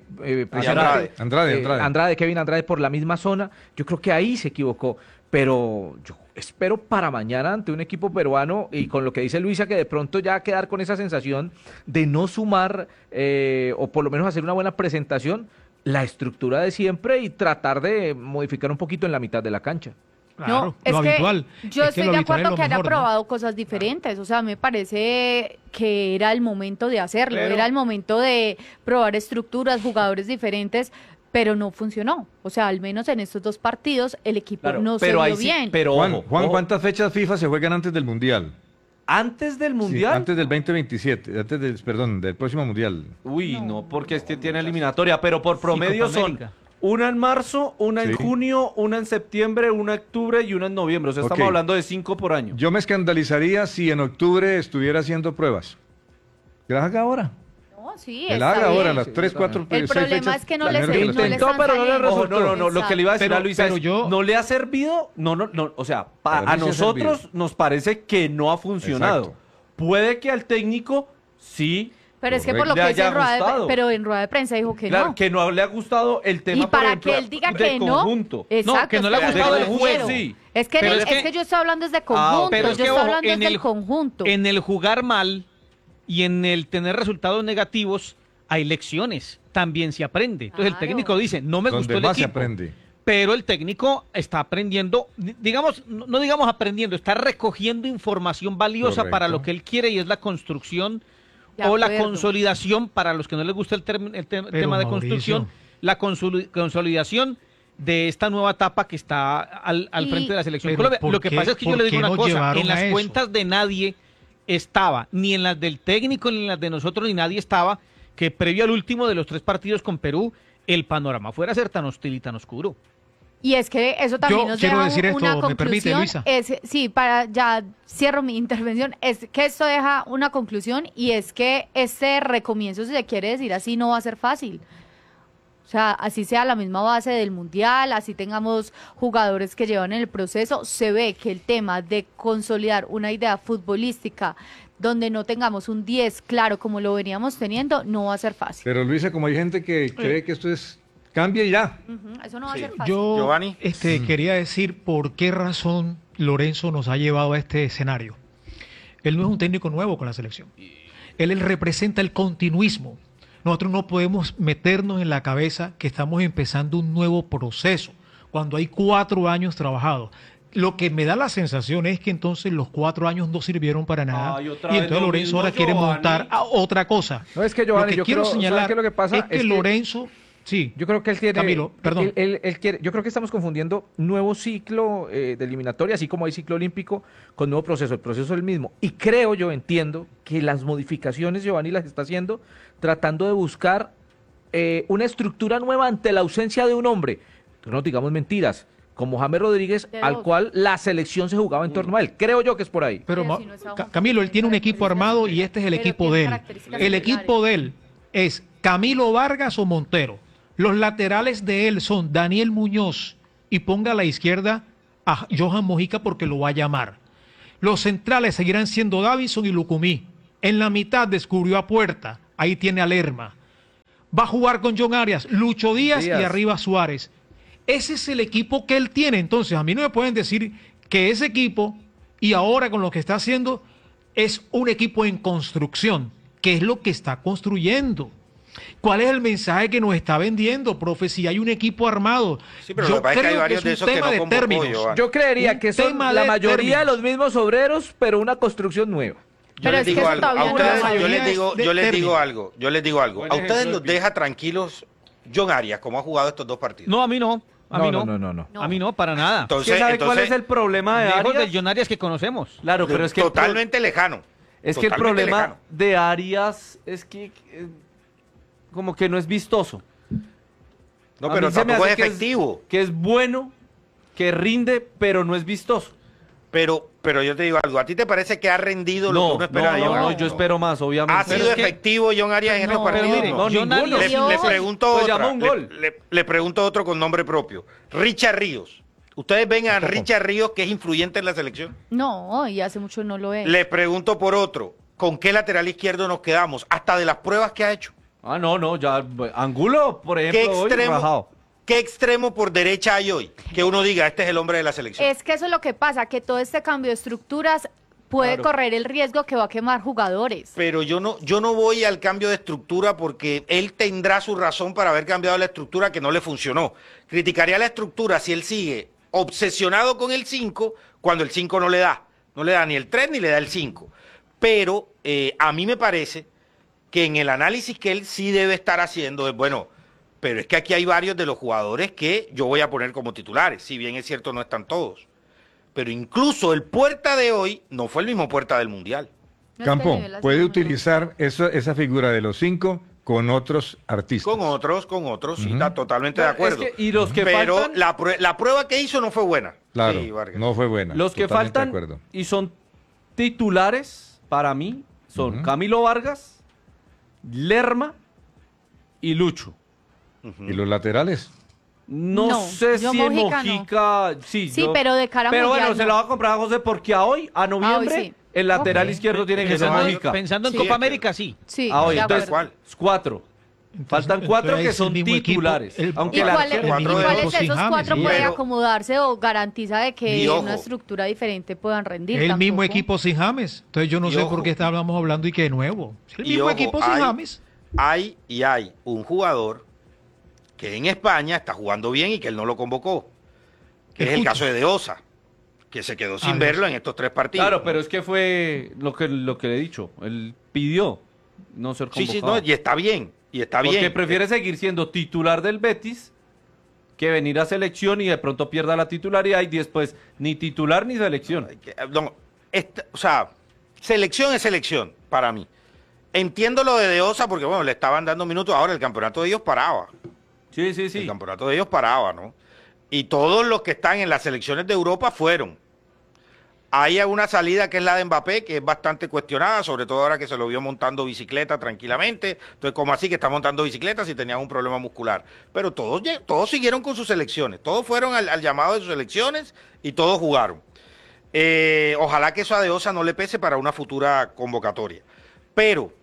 Andrade. Andrade. Kevin Andrade por la misma zona, yo creo que ahí se equivocó, pero yo espero para mañana ante un equipo peruano y con lo que dice Luisa que de pronto ya quedar con esa sensación de no sumar o por lo menos hacer una buena presentación, la estructura de siempre y tratar de modificar un poquito en la mitad de la cancha. Claro, No, es lo que habitual. yo Es estoy lo de habitual es acuerdo lo que haya mejor, ¿no? probado cosas diferentes. O sea, me parece que era el momento de hacerlo. Pero- Era el momento de probar estructuras, jugadores diferentes, pero no funcionó. O sea, al menos en estos dos partidos el equipo Claro, no se pero vio ahí sí, bien. pero Juan, ojo, Juan, ojo. ¿cuántas fechas FIFA se juegan antes del Mundial? ¿Antes del Sí, Mundial? antes del 2027, del próximo Mundial. Uy, no, porque este tiene eliminatoria, pero por promedio Copa son América. una en marzo, una en Sí. junio, una en septiembre, una en octubre y una en noviembre. O sea, estamos Ok. hablando de 5 por año. Yo me escandalizaría si en octubre estuviera haciendo pruebas. Que las haga ahora. No, sí, Que está las haga bien. ahora, las 3, 4, El 6 problema fechas. es que no las les, mejores no que les las intentó, están pero no le saliendo. Ojo, no, lo que le iba a decir Pero- a Luisa pero es, yo- ¿no le ha servido? No, o sea, Para a mí sí ha nosotros servido. nos parece que no ha funcionado. Exacto. Puede que al técnico sí, Pero es que por lo Le que dice haya en rueda de, gustado. pero en rueda de prensa dijo que claro, no. que no le ha gustado el tema, Y por para ejemplo, que él diga de que no, conjunto. exacto, que no le ha es que gustado me el refiero. juego, sí. Es que, Pero es es que- que yo estoy hablando desde conjunto, Pero es yo que, estoy ojo, hablando en desde el, el conjunto. en el jugar mal y en el tener resultados negativos hay lecciones. También se aprende. Entonces el Claro. técnico dice, no me gustó Donde el más se equipo. aprende. Pero el técnico está aprendiendo, digamos, no digamos aprendiendo, está recogiendo información valiosa Correcto. para lo que él quiere y es la construcción De o la acuerdo. consolidación, para los que no les gusta el tema Pero, de Mauricio. construcción, la consolidación de esta nueva etapa que está al Y- frente de la selección Pero Colombia. ¿por Lo que qué- pasa es que yo por le digo qué una nos cosa, llevaron en a las eso? cuentas de nadie estaba, ni en las del técnico, ni en las de nosotros, ni nadie estaba, que previo al último de los 3 partidos con Perú, el panorama fuera a ser tan hostil y tan oscuro. Y es que eso también Yo nos quiero deja decir esto, una ¿me permite, conclusión. Luisa? Sí, para ya cierro mi intervención, es que esto deja una conclusión y es que este recomienzo, si se quiere decir así, no va a ser fácil. O sea, así sea la misma base del Mundial, así tengamos jugadores que llevan en el proceso, se ve que el tema de consolidar una idea futbolística donde no tengamos un 10 claro como lo veníamos teniendo, no va a ser fácil. Pero Luisa, como hay gente que cree que esto es cambia y ya. Ujú, eso no va a ser fácil. Yo Giovanni. quería decir por qué razón Lorenzo nos ha llevado a este escenario. Él no es un técnico nuevo con la selección. Él representa el continuismo. Nosotros no podemos meternos en la cabeza que estamos empezando un nuevo proceso cuando hay 4 años trabajados. Lo que me da la sensación es que entonces los 4 años no sirvieron para nada. Ay, otra Y vez entonces lo Lorenzo mismo, ahora quiere Giovanni. montar a otra cosa. No, es que Giovanni, lo que yo quiero creo- ¿sabes señalar qué es lo que pasa? es que Es que- Lorenzo, sí, Yo creo que él tiene. Camilo, perdón. Él quiere, yo creo que estamos confundiendo nuevo ciclo de eliminatoria, así como hay ciclo olímpico, con nuevo proceso. El proceso es el mismo. Y creo, yo entiendo que las modificaciones Giovanni las está haciendo tratando de buscar una estructura nueva ante la ausencia de un hombre. No nos digamos mentiras. como James Rodríguez, De al dos. cual la selección se jugaba en torno a él. Creo yo que es por ahí. Pero Pero si no está Camilo, él tiene un equipo armado y este es el Pero equipo tiene de él. características El similares. equipo de él es Camilo Vargas o Montero. Los laterales de él son Daniel Muñoz y ponga a la izquierda a Johan Mojica porque lo va a llamar. Los centrales seguirán siendo Davinson y Lucumí. En la mitad descubrió a Puerta. Ahí tiene a Lerma. Va a jugar con John Arias, Lucho Díaz y arriba Suárez. Ese es el equipo que él tiene. Entonces, a mí no me pueden decir que ese equipo, y ahora con lo que está haciendo, es un equipo en construcción. ¿Qué es lo que está construyendo? ¿Cuál es el mensaje que nos está vendiendo, profe? Si hay un equipo armado. Sí, pero lo que pasa es que hay varios de esos que no convocó, Términos. Giovanni. Yo creería Un que son tema la de mayoría de términos. los mismos obreros, pero una construcción nueva. Yo Pero les es que digo eso algo, todavía a no ustedes, es yo mayoría les digo, de yo les digo término. algo, yo les digo algo. Buen A ustedes ejemplo los de deja tranquilos John Arias, como ha jugado estos dos partidos. No, a mí no. A mí no. No. A mí no, para nada. Entonces, ¿Usted sabe cuál es el problema de Lejos Arias? del John Arias que conocemos. Claro, pero es que totalmente lejano. es que el Totalmente problema lejano. de Arias es que como que no es vistoso. No, A pero mí se me tampoco es hace efectivo. que es bueno, que rinde, pero no es vistoso. Pero yo te digo algo, ¿a ti te parece que ha rendido lo que uno espera de John Arias? yo espero más, obviamente. ¿Ha Pero sido es que- efectivo John Arias en estos No, partidos? pero mire, No. John ninguno. Arias- Le pregunto Pues otra. llamó un gol. Le pregunto otro con nombre propio. Richard Ríos. ¿Ustedes ven a Richard Ríos que es influyente en la selección? No, y hace mucho no lo es. Les pregunto por otro. ¿Con qué lateral izquierdo nos quedamos? Hasta de las pruebas que ha hecho. No, ya Angulo, por ejemplo, ¿Qué hoy extremo, rajado. ¿Qué extremo por derecha hay hoy? Que uno diga, este es el hombre de la selección. Es que eso es lo que pasa, que todo este cambio de estructuras puede Claro. correr el riesgo que va a quemar jugadores. Pero yo no voy al cambio de estructura porque él tendrá su razón para haber cambiado la estructura que no le funcionó. Criticaría la estructura si él sigue obsesionado con el 5 cuando el 5 no le da. No le da ni el 3 ni le da el 5. Pero a mí me parece que en el análisis que él sí debe estar haciendo es, bueno, pero es que aquí hay varios de los jugadores que yo voy a poner como titulares. Si bien es cierto, no están todos. Pero incluso el Puerta de hoy no fue el mismo Puerta del Mundial. No, Campo, este nivel así puede no. utilizar esa figura de los 5 con otros artistas. Con otros, sí, está totalmente de Es acuerdo. que- y los que Pero faltan- la prueba que hizo no fue buena. Claro, Sí, Vargas. no fue buena. Los que totalmente faltan de acuerdo. y son titulares para mí son Ujú. Camilo Vargas, Lerma y Lucho. ¿Y los laterales? No, No, sé yo si en Mojica no. Mojica, sí, Sí, pero de cara a Pero bueno, Mundial se no. lo va a comprar a José porque a hoy, a noviembre, sí. el lateral Ok. izquierdo tiene que ser Pensando- Mojica. Pensando en Sí, Copa es que- América, sí. Sí, A hoy, de entonces, acuerdo. ¿Cuál? 4. Faltan 4 entonces que es son el mismo equipo, titulares. Aunque ¿Y el cuáles arquero- cuatro de cuáles esos de esos sin James, cuatro sí. pueden Pero- acomodarse o garantiza de que Y en ojo. una estructura diferente puedan rendir? El mismo Tampoco. equipo sin James. Entonces yo no Y sé ojo. por qué estábamos hablando y que de nuevo. Es el Y mismo ojo, equipo sin James. Hay un jugador que en España está jugando bien y que él no lo convocó. Que es el Escucha. caso de Osa, que se quedó sin Ah, verlo en estos 3 partidos. Claro, pero es que fue lo que le he dicho. Él pidió no ser Sí, convocado. sí, no, y está bien. Y está Porque bien. prefiere seguir siendo titular del Betis que venir a selección y de pronto pierda la titularidad y después ni titular ni selección. No, o sea, selección es selección para mí. Entiendo lo de Osa porque, bueno, le estaban dando minutos. Ahora el campeonato de ellos paraba. Sí. El campeonato de ellos paraba, ¿no? Y todos los que están en las selecciones de Europa fueron. Hay una salida que es la de Mbappé, que es bastante cuestionada, sobre todo ahora que se lo vio montando bicicleta tranquilamente. Entonces, ¿cómo así que está montando bicicleta si tenía un problema muscular? Pero todos siguieron con sus selecciones, todos fueron al llamado de sus selecciones y todos jugaron. Ojalá que eso a De Osa no le pese para una futura convocatoria. Pero,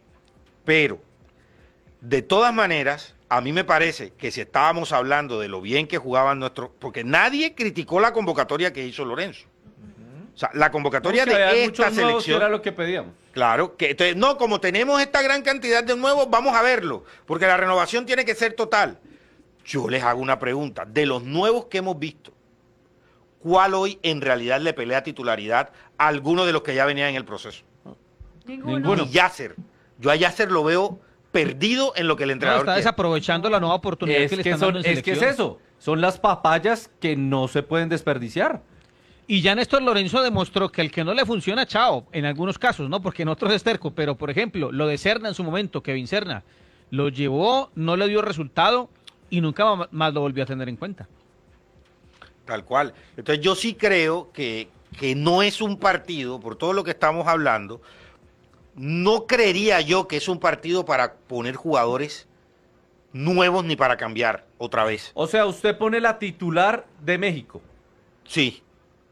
de todas maneras, a mí me parece que si estábamos hablando de lo bien que jugaban nuestros... Porque nadie criticó la convocatoria que hizo Lorenzo. O sea, la convocatoria Que había de muchos esta nuevos, que selección... era lo que pedíamos. Claro, que entonces, no, como tenemos esta gran cantidad de nuevos, vamos a verlo, porque la renovación tiene que ser total. Yo les hago una pregunta, de los nuevos que hemos visto, ¿cuál hoy en realidad le pelea titularidad a alguno de los que ya venían en el proceso? Ninguno. Ni Yasser. Yo a Yasser lo veo perdido en lo que el No, entrenador está quiere. desaprovechando la nueva oportunidad Es que le que, están son, dando en es que es selección. eso. Son las papayas que no se pueden desperdiciar. Y ya Néstor Lorenzo demostró que el que no le funciona, chao, en algunos casos, ¿no? Porque en otros es terco, pero por ejemplo, lo de Serna en su momento, Kevin Serna, lo llevó, no le dio resultado y nunca más lo volvió a tener en cuenta. Tal cual. Entonces yo sí creo que no es un partido, por todo lo que estamos hablando, no creería yo que es un partido para poner jugadores nuevos ni para cambiar otra vez. O sea, usted pone la titular de México. Sí.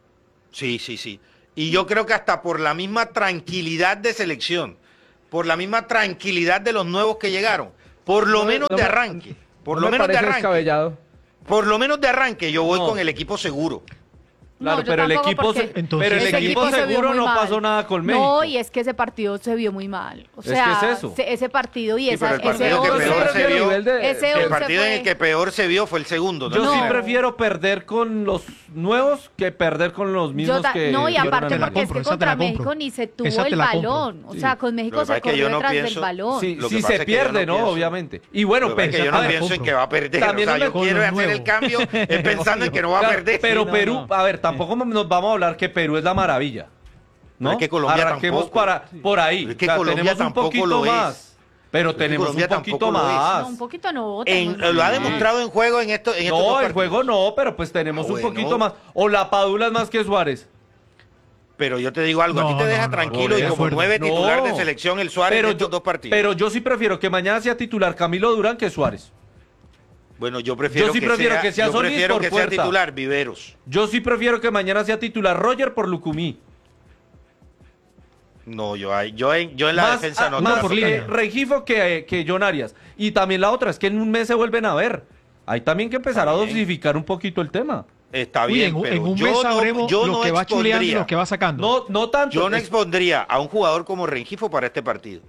Y yo creo que hasta por la misma tranquilidad de selección, por la misma tranquilidad de los nuevos que llegaron, por lo menos de arranque, por lo menos de arranque. Descabellado. Por lo menos de arranque yo voy con el equipo seguro. Claro, No, yo pero el tampoco, equipo, porque Entonces, pero el ese equipo se vio seguro muy no mal. pasó nada con México. No, y es que ese partido se vio muy mal. O Es que sea, es eso. ese partido y Sí, ese pero el partido que 11, peor se vio, ese el 11 partido en el fue- que peor se vio fue el segundo. ¿no? Yo sí No. prefiero perder con los nuevos que perder con los mismos que no, y dieron aparte en el porque es que compro, esa te contra la compro. México ni se Esa tuvo te el la compro. balón. O Sí. sea, con Lo México que pasa se es que corrió yo no detrás del pienso- balón. Sí, Lo que sí pasa se es que yo pierde, no ¿no? pienso- Obviamente. Y bueno, Lo que pasa es que yo a no ver, pienso en que va a perder. También o sea, no yo me- quiero con lo hacer el nuevo. cambio pensando en que no va a Claro, perder. pero Sí, no, Perú, no. a ver, tampoco nos vamos a hablar que Perú es la maravilla. ¿No? Pero es que Colombia Arranquemos tampoco. por ahí. Pero es que O sea, Colombia tenemos un tampoco poquito lo es. más. Pero Pero es que tenemos un Colombia poquito tampoco lo es. más. No, un poquito no. Lo ha demostrado en juego en estos dos No, el partidos. juego no, pero pues tenemos Ah, un bueno. poquito más. O la Padula es más que Suárez. Pero yo te digo algo, a ti No, te no, deja no, tranquilo de y como acuerdo. 9 titular de No. selección el Suárez en estos dos partidos. Pero yo sí prefiero que mañana sea titular Camilo Durán que Suárez. Bueno, yo prefiero Yo sí prefiero que sea yo Solís prefiero por que sea Puerta. titular Viveros. Yo sí prefiero que mañana sea titular Roger por Lucumí. No, yo en la defensa no. más por te la- línea. Regifo que John Arias. Y también la otra es que en un mes se vuelven a ver. Hay también que empezar a Está bien. dosificar un poquito el tema. Está Uy, bien, en, pero en un yo mes no, sabremos yo lo no que va chuleando y expondría, lo que va sacando. No tanto. yo no es- expondría a un jugador como Rengifo para este partido.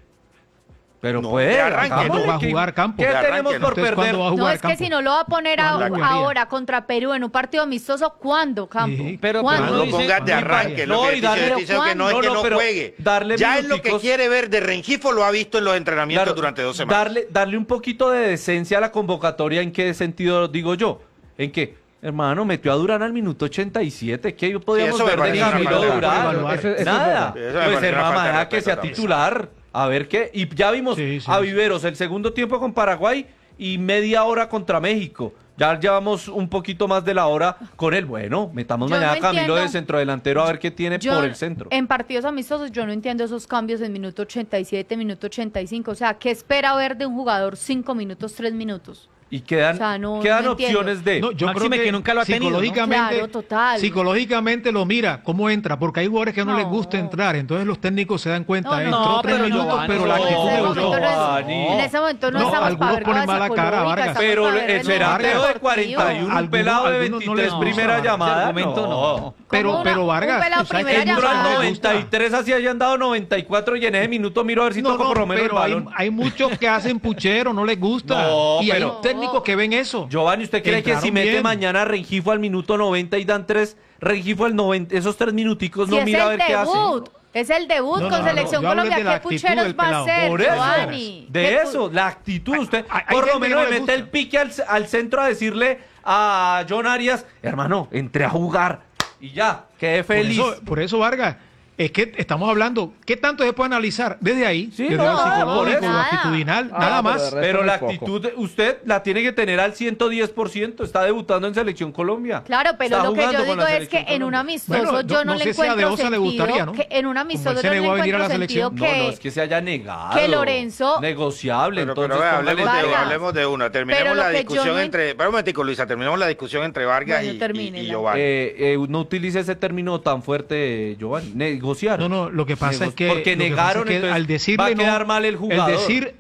pero no, pues, de arranque, hagámosle no va a que- jugar Campo. ¿Qué De arranque, tenemos no. por Entonces, perder? ¿cuándo va a No, jugar es que Campo? si no lo va a poner No, la jugaría. ahora contra Perú en un partido amistoso, ¿cuándo, Campo? Sí, pero ¿Cuándo? No lo dice- pongas de arranque, No, lo que y te darle- estoy diciendo que no es ¿cuándo? que No, no pero juegue. darle Ya es lo que minuticos. quiere ver de Rengifo, lo ha visto en los entrenamientos Claro, durante 2 semanas. darle un poquito de decencia a la convocatoria. ¿En qué sentido digo yo? En que, hermano, metió a Durán al minuto 87. ¿Qué podíamos eso me ver de parece una Camilo falta. Durán? Eso es Nada. verdad. Eso me Pues parece una hermano, falta de deja que respeto sea también. titular. A ver qué. Y ya vimos Sí, sí, a sí. Viveros el segundo tiempo con Paraguay y media hora contra México. Ya llevamos un poquito más de la hora con él. Bueno, metamos Yo mañana no a Camilo entiendo. de centrodelantero a ver qué tiene Yo, por el centro. En partidos amistosos yo no entiendo esos cambios en minuto 87, minuto 85. O sea, ¿qué espera ver de un jugador 5 minutos, 3 minutos? Y quedan, o sea, no quedan entiendo. opciones de... No, yo Máxime creo que nunca lo ha tenido, ¿no? psicológicamente, Claro, total. psicológicamente lo mira, cómo entra, porque hay jugadores que no, les No. gusta entrar, entonces los técnicos se dan cuenta, No, entró no, 3 pero minutos, Giovanni, pero la no, actitud me en, gustó. ese Giovanni. en ese momento no, No, estamos algunos para ver ponen cabeza mala cara, colórica, Vargas. estamos Pero para ver el seranteo de deportivo. 41, un Algunos- pelado de algunos no 23, les gusta, primera Vargas. llamada. Ese argumento no. Pero, Como un Vargas, pelado tú sabes primera que hay Entró muchos al llamada. que les gusta. 93, así hayan dado 94 y en ese minuto miro a ver si No, toco no, por lo menos el pero balón. hay muchos que hacen puchero, no les gusta. No, y pero- hay técnicos que ven eso. Giovanni, ¿usted cree que si Entraron mete bien. mañana a Rengifo al minuto 90 y dan 3, Rengifo al 90, esos 3 minuticos Si no es mira a el ver qué hace? debut, es el debut No, con no, Selección yo hablo de Colombia. la ¿Qué actitud pucheros del va a pelado. ser, Por eso, Giovanni? de ¿Qué eso, la actitud. Usted hay por lo gente que menos no le le mete gusta. el pique al centro a decirle a John Arias, hermano, entré a jugar y ya, quedé feliz. Por eso, Vargas, es que estamos hablando, ¿qué tanto se puede analizar? Desde ahí, Sí, desde no, lo por psicológico, eso. lo actitudinal, Ah, nada pero más. de resto Pero muy la poco. actitud, usted la tiene que tener al 110%, está debutando en Selección Colombia. Claro, pero Está lo que yo jugando con digo la es que Selección en un Colombia. amistoso Bueno, yo no no le sé si a De encuentro Osa le sentido, gustaría, ¿no? que en un Como amistoso él se yo no le negó a venir a la encuentro sentido selección. No, no, que... es que se haya negado. que Lorenzo- Negociable, Pero entonces vea, póngale hablemos, de, Vargas. hablemos de una. Terminemos Pero lo la que yo discusión no entre... Espera un momentico, Luisa. Terminemos la discusión entre Vargas Bueno, y termínela. Giovanni. No utilice ese término tan fuerte, Giovanni. Negociar. No, lo que pasa es que Porque lo que negaron, pasa es que entonces al decirle va a no, quedar mal el jugador.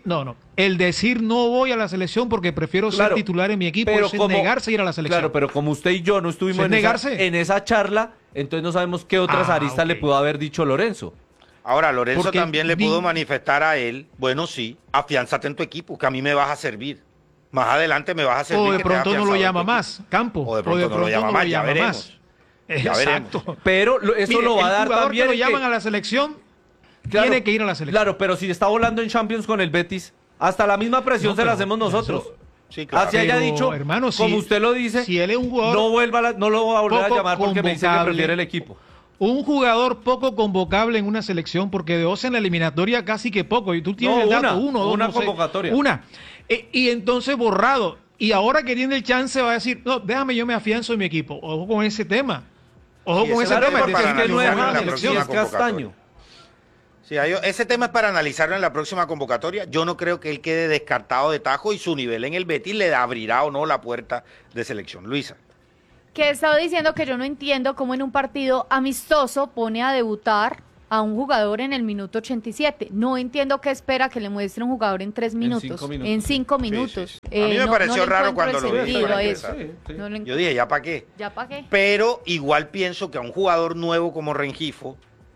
el decir no voy a la selección porque prefiero Claro, ser titular en mi equipo, pero es como- negarse a ir a la selección. Claro, pero como usted y yo no estuvimos Eso es en esa, negarse. en esa charla, entonces no sabemos qué otras Ah, aristas le ok. pudo haber dicho Lorenzo. Ahora, Lorenzo Porque también le vi- pudo manifestar a él, bueno, sí, afiánzate en tu equipo, que a mí me vas a servir. Más adelante me vas a servir. O de que te has pronto no lo afianzado en llama tu más, equipo. Campo. O de pronto no lo llama más, ya veremos. Ya veremos. Exacto. Pero eso Mire, lo va a el dar jugador también. que lo en llaman a la selección Claro, tiene que ir a la selección. Claro, pero si está volando en Champions con el Betis, hasta la misma presión No, se la pero hacemos nosotros. eso- Sí, claro. Así haya Pero, dicho, hermano, como usted lo dice, si él es un jugador no lo voy a volver a poco llamar porque me dice que convocable, prefiere el equipo. un jugador poco convocable en una selección, porque de Osa en la eliminatoria casi que poco, y tú tienes No, el dato, una dos, una no sé. convocatoria. Una. Y entonces borrado. y ahora que tiene el chance va a decir, no, déjame, yo me afianzo en mi equipo. Ojo con ese tema. Ojo Sí, con ese ese tema. tema Es para decir, que no es analizarlo en la James, próxima es Castaño. convocatoria. Sí, ese tema es para analizarlo en la próxima convocatoria. Yo no creo que él quede descartado de tajo y su nivel en el Betis le abrirá o no la puerta de selección. Luisa. Que he estado diciendo que yo no entiendo cómo en un partido amistoso pone a debutar a un jugador en el minuto 87. No entiendo qué espera que le muestre un jugador en 3 minutos, 5 minutos. en 5 minutos. Sí, sí. A mí me pareció le raro encuentro cuando el lo vi. sentido a Sí, eso. sí. No le Yo dije, ¿ya para qué? ¿Ya para qué? Pero igual pienso que a un jugador nuevo como Rengifo,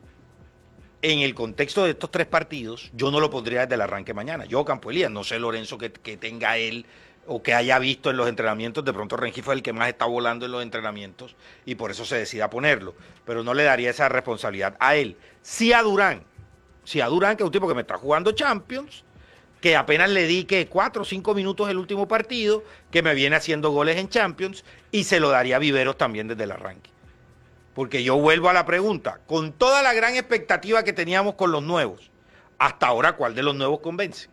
en el contexto de estos 3 partidos, yo no lo pondría desde el arranque mañana. Yo, Campo Elías, no sé Lorenzo que tenga él o que haya visto en los entrenamientos. De pronto Rengifo es el que más está volando en los entrenamientos y por eso se decida ponerlo. Pero no le daría esa responsabilidad a él. Sí a Durán, que es un tipo que me está jugando Champions, que apenas le di que 4 o 5 minutos el último partido, que me viene haciendo goles en Champions, y se lo daría a Viveros también desde el arranque. Porque yo vuelvo a la pregunta, con toda la gran expectativa que teníamos con los nuevos, hasta ahora, ¿cuál de los nuevos convence?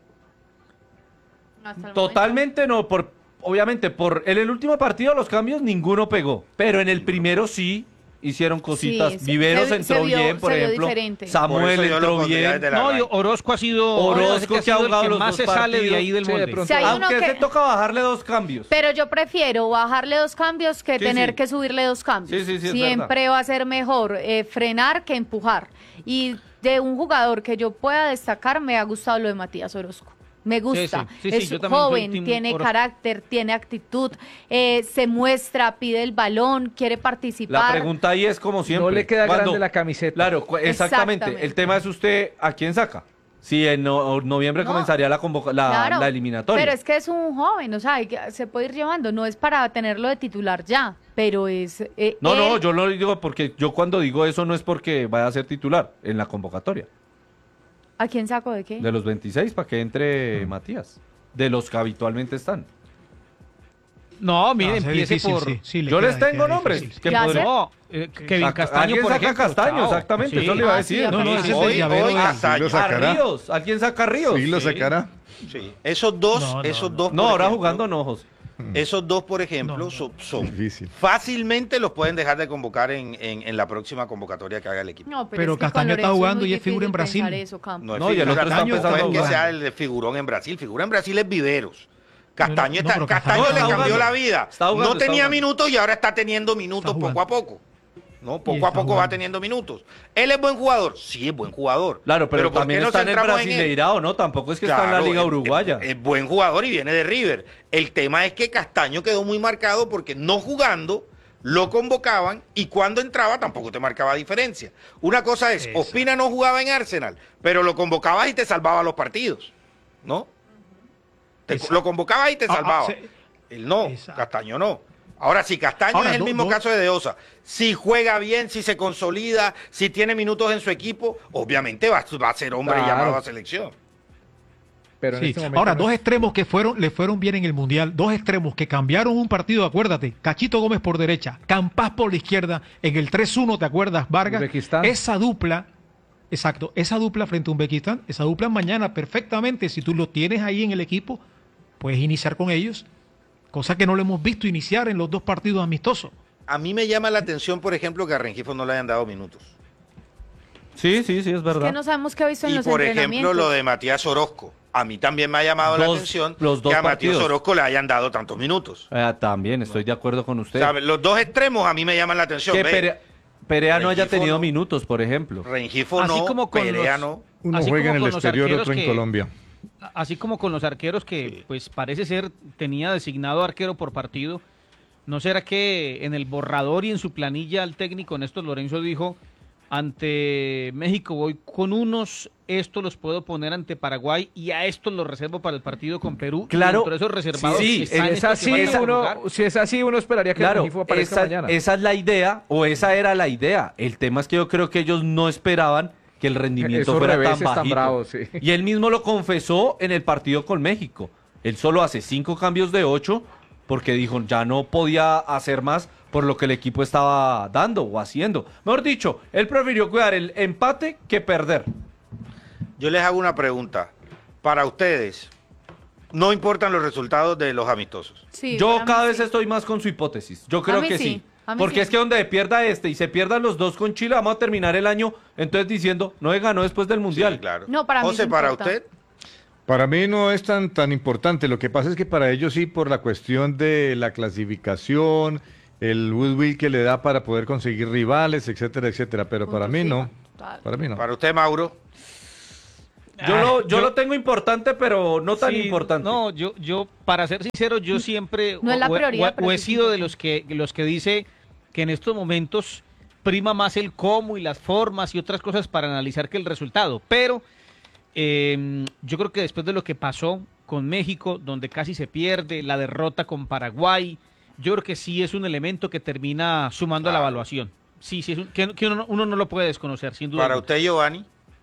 Hasta el Totalmente no, obviamente en el último partido los cambios ninguno pegó, pero en el primero sí hicieron cositas. Sí, Viveros se entró vio- bien, por se vio ejemplo. diferente. Por Samuel eso yo lo entró pondría bien. desde el No, y arranque. Orozco ha sido, Orozco ha que ha sido jugado el que los más dos se sale de partidos. ahí del Sí, de molde. pronto. Si hay uno Aunque que- se toca bajarle 2 cambios. Pero yo prefiero bajarle 2 cambios que Sí, tener sí. que subirle 2 cambios. Sí, es Siempre va a ser mejor frenar que empujar. Y de un jugador que yo pueda destacar, me ha gustado lo de Matías Orozco. Me gusta, sí, es yo también soy joven, team tiene Orozco. carácter, tiene actitud, se muestra, pide el balón, quiere La participar. pregunta ahí es como siempre. No le queda ¿cuándo? grande la camiseta. Claro, exactamente. Exactamente. El tema es usted, ¿a quién saca? Si en noviembre No, comenzaría Claro, la eliminatoria. Pero es que es un joven, o sea, se puede ir llevando, no es para tenerlo de titular ya, pero es... No, él- yo lo digo porque yo cuando digo eso no es porque vaya a ser titular en la convocatoria. ¿A quién saco de qué? De los 26 para que entre Matías. De los que habitualmente están. No, mire, No, empiece difícil, por... sí, sí, le Yo queda- les tengo queda nombres. difícil. Que ¿Qué hace? podría- No, Kevin Castaño, ¿Alguien por saca ejemplo. Castaño? Chao. Exactamente, Sí. eso le iba a Ah, decir. sí, No, no, ok. ese es Hoy, de Llavero hoy y- Castaño. Sí lo sacará. Ríos, ¿alguien saca Ríos? Sí, lo Sí. sacará. Sí. Esos dos, No, No, por ahora ejemplo, jugando no, José. Esos dos, por ejemplo, No, no. son Difícil. fácilmente los pueden dejar de convocar en la próxima convocatoria que haga el equipo. No, Pero es que con Castaño está Lorenzo jugando muy y es figura en difícil Brasil. pensar eso, Campo. No, es No, y el figura- otro está Castaño empezando no a es que jugar. sea el de figurón en Brasil. Figura en Brasil es Viveros. Castaño, No, pero Castaño Castaño le está cambió jugando. la vida. Está jugando, No está tenía jugando. minutos y ahora está teniendo minutos Está poco a poco. ¿No? Y Poco a está poco va jugando. teniendo minutos. ¿Él es buen jugador? Sí, es buen jugador. Claro, pero ¿por también qué no está en el centramos él? Brasileirao, ¿no? Tampoco es que está en la Claro, Liga Uruguaya. Es buen jugador y viene de River. El tema es que Castaño quedó muy marcado porque no jugando lo convocaban y cuando entraba tampoco te marcaba diferencia. Una cosa es, Exacto. Ospina no jugaba en Arsenal, pero lo convocabas y te salvaba los partidos, ¿no? Exacto. Lo convocabas y te salvaba. sí. Él no, Exacto. Castaño no. Ahora, si Castaño Ahora, es el mismo caso de Osa, si juega bien, si se consolida, si tiene minutos en su equipo, obviamente va a ser hombre Claro. llamado a selección. Pero en Sí. este momento Ahora, no dos es- extremos que le fueron bien en el Mundial, dos extremos que cambiaron un partido, acuérdate, Cachito Gómez por derecha, Campas por la izquierda, en el 3-1, ¿te acuerdas, Vargas? Uzbekistán. Esa dupla, exacto, esa dupla frente a Uzbekistán, esa dupla mañana perfectamente, si tú lo tienes ahí en el equipo, puedes iniciar con ellos, cosa que no lo hemos visto iniciar en los dos partidos amistosos. A mí me llama la atención, por ejemplo, que a Rengifo no le hayan dado minutos. Sí, es Es verdad. que no sabemos qué ha visto en Y los por entrenamientos. ejemplo, lo de Matías Orozco. A mí también me ha llamado la Los atención dos que a Matías partidos. Orozco le hayan dado tantos minutos. También estoy de acuerdo con usted. ¿Sabe? Los dos extremos a mí me llaman la atención. Que Ve, Perea no haya Rengifo tenido no. minutos, por ejemplo. Rengifo Así no, como con Perea los- no. Uno Así juega como en el con los exterior, arqueros otro en que- Colombia. Así como con los arqueros que, pues parece ser, tenía designado arquero por partido. ¿No será que en el borrador y en su planilla el técnico Néstor Lorenzo dijo, ante México voy con unos, estos los puedo poner ante Paraguay y a estos los reservo para el partido con Perú? Y Claro. dentro de esos reservados Sí, están es estos que así, van a uno, jugar. si es así, uno esperaría que Claro, el equipo aparezca mañana. esa es la idea, o esa era la idea. El tema es que yo creo que ellos no esperaban que el rendimiento Esos fuera tan reveses tan bajito. bravos, sí. Y él mismo lo confesó en el partido con México. Él solo hace 5 cambios de 8 porque dijo ya no podía hacer más por lo que el equipo estaba dando o haciendo. Mejor dicho, él prefirió cuidar el empate que perder. Yo les hago una pregunta. Para ustedes, no importan los resultados de los amistosos. Sí, Yo para mí cada vez sí. estoy más con su hipótesis. Yo A creo mí que sí, sí. a mí Porque sí. es que donde pierda este y se pierdan los dos con Chile, vamos a terminar el año entonces diciendo, no se ganó después del Mundial. Sí, claro. No, para mí José, sí para importa. usted, Para mí no es tan importante. Lo que pasa es que para ellos sí, por la cuestión de la clasificación, el goodwill que le da para poder conseguir rivales, etcétera, etcétera. Pero para Punto mí fijo. no. Total. Para mí no. para usted, Mauro. Yo lo tengo importante, pero no tan Sí, importante. No, yo, para ser sincero, yo siempre No es la prioridad, pero o he sí es sido de los que dice que en estos momentos prima más el cómo y las formas y otras cosas para analizar que el resultado. Pero yo creo que después de lo que pasó con México, donde casi se pierde, la derrota con Paraguay, yo creo que sí es un elemento que termina sumando a la Claro. evaluación. Sí, sí, que uno no lo puede desconocer, sin duda. Para alguna. usted, Giovanni.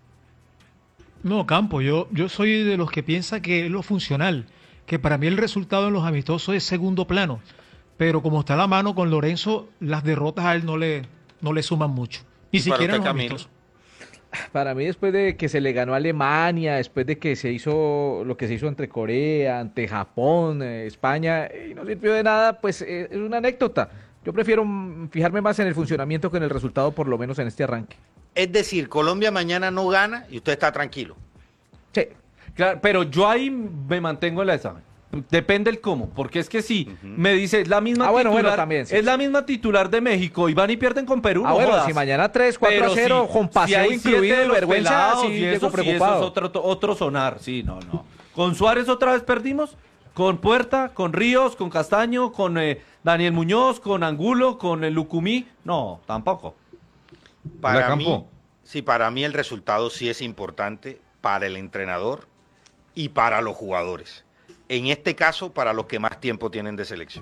No, Campo, yo soy de los que piensa que es lo funcional, que para mí el resultado en los amistosos es segundo plano, pero como está la mano con Lorenzo, las derrotas a él no le suman mucho, ni ¿Y para siquiera en usted, los Camilo? amistosos. Para mí, después de que se le ganó a Alemania, después de que se hizo lo que se hizo entre Corea, ante Japón, España, y no sirvió de nada, pues es una anécdota. Yo prefiero fijarme más en el funcionamiento que en el resultado, por lo menos en este arranque. Es decir, Colombia mañana no gana y usted está tranquilo. Sí. Claro, pero yo ahí me mantengo en la esa. Depende el cómo, porque es que si me dice es la misma Bueno, titular, también, sí. es la misma titular de México y van y pierden con Perú. Ah, no bueno, jodas. si mañana 3-4-0 con paseo hay siete incluido de y los vergüenza, pelados sí y llego eso, preocupado. eso es otro sonar, sí, no. Con Suárez otra vez perdimos, con Puerta, con Ríos, con Castaño, con Daniel Muñoz, con Angulo, con el Lucumí, no, tampoco. Para Hola, mí, Campo. sí, para mí el resultado sí es importante para el entrenador y para los jugadores. En este caso, para los que más tiempo tienen de selección.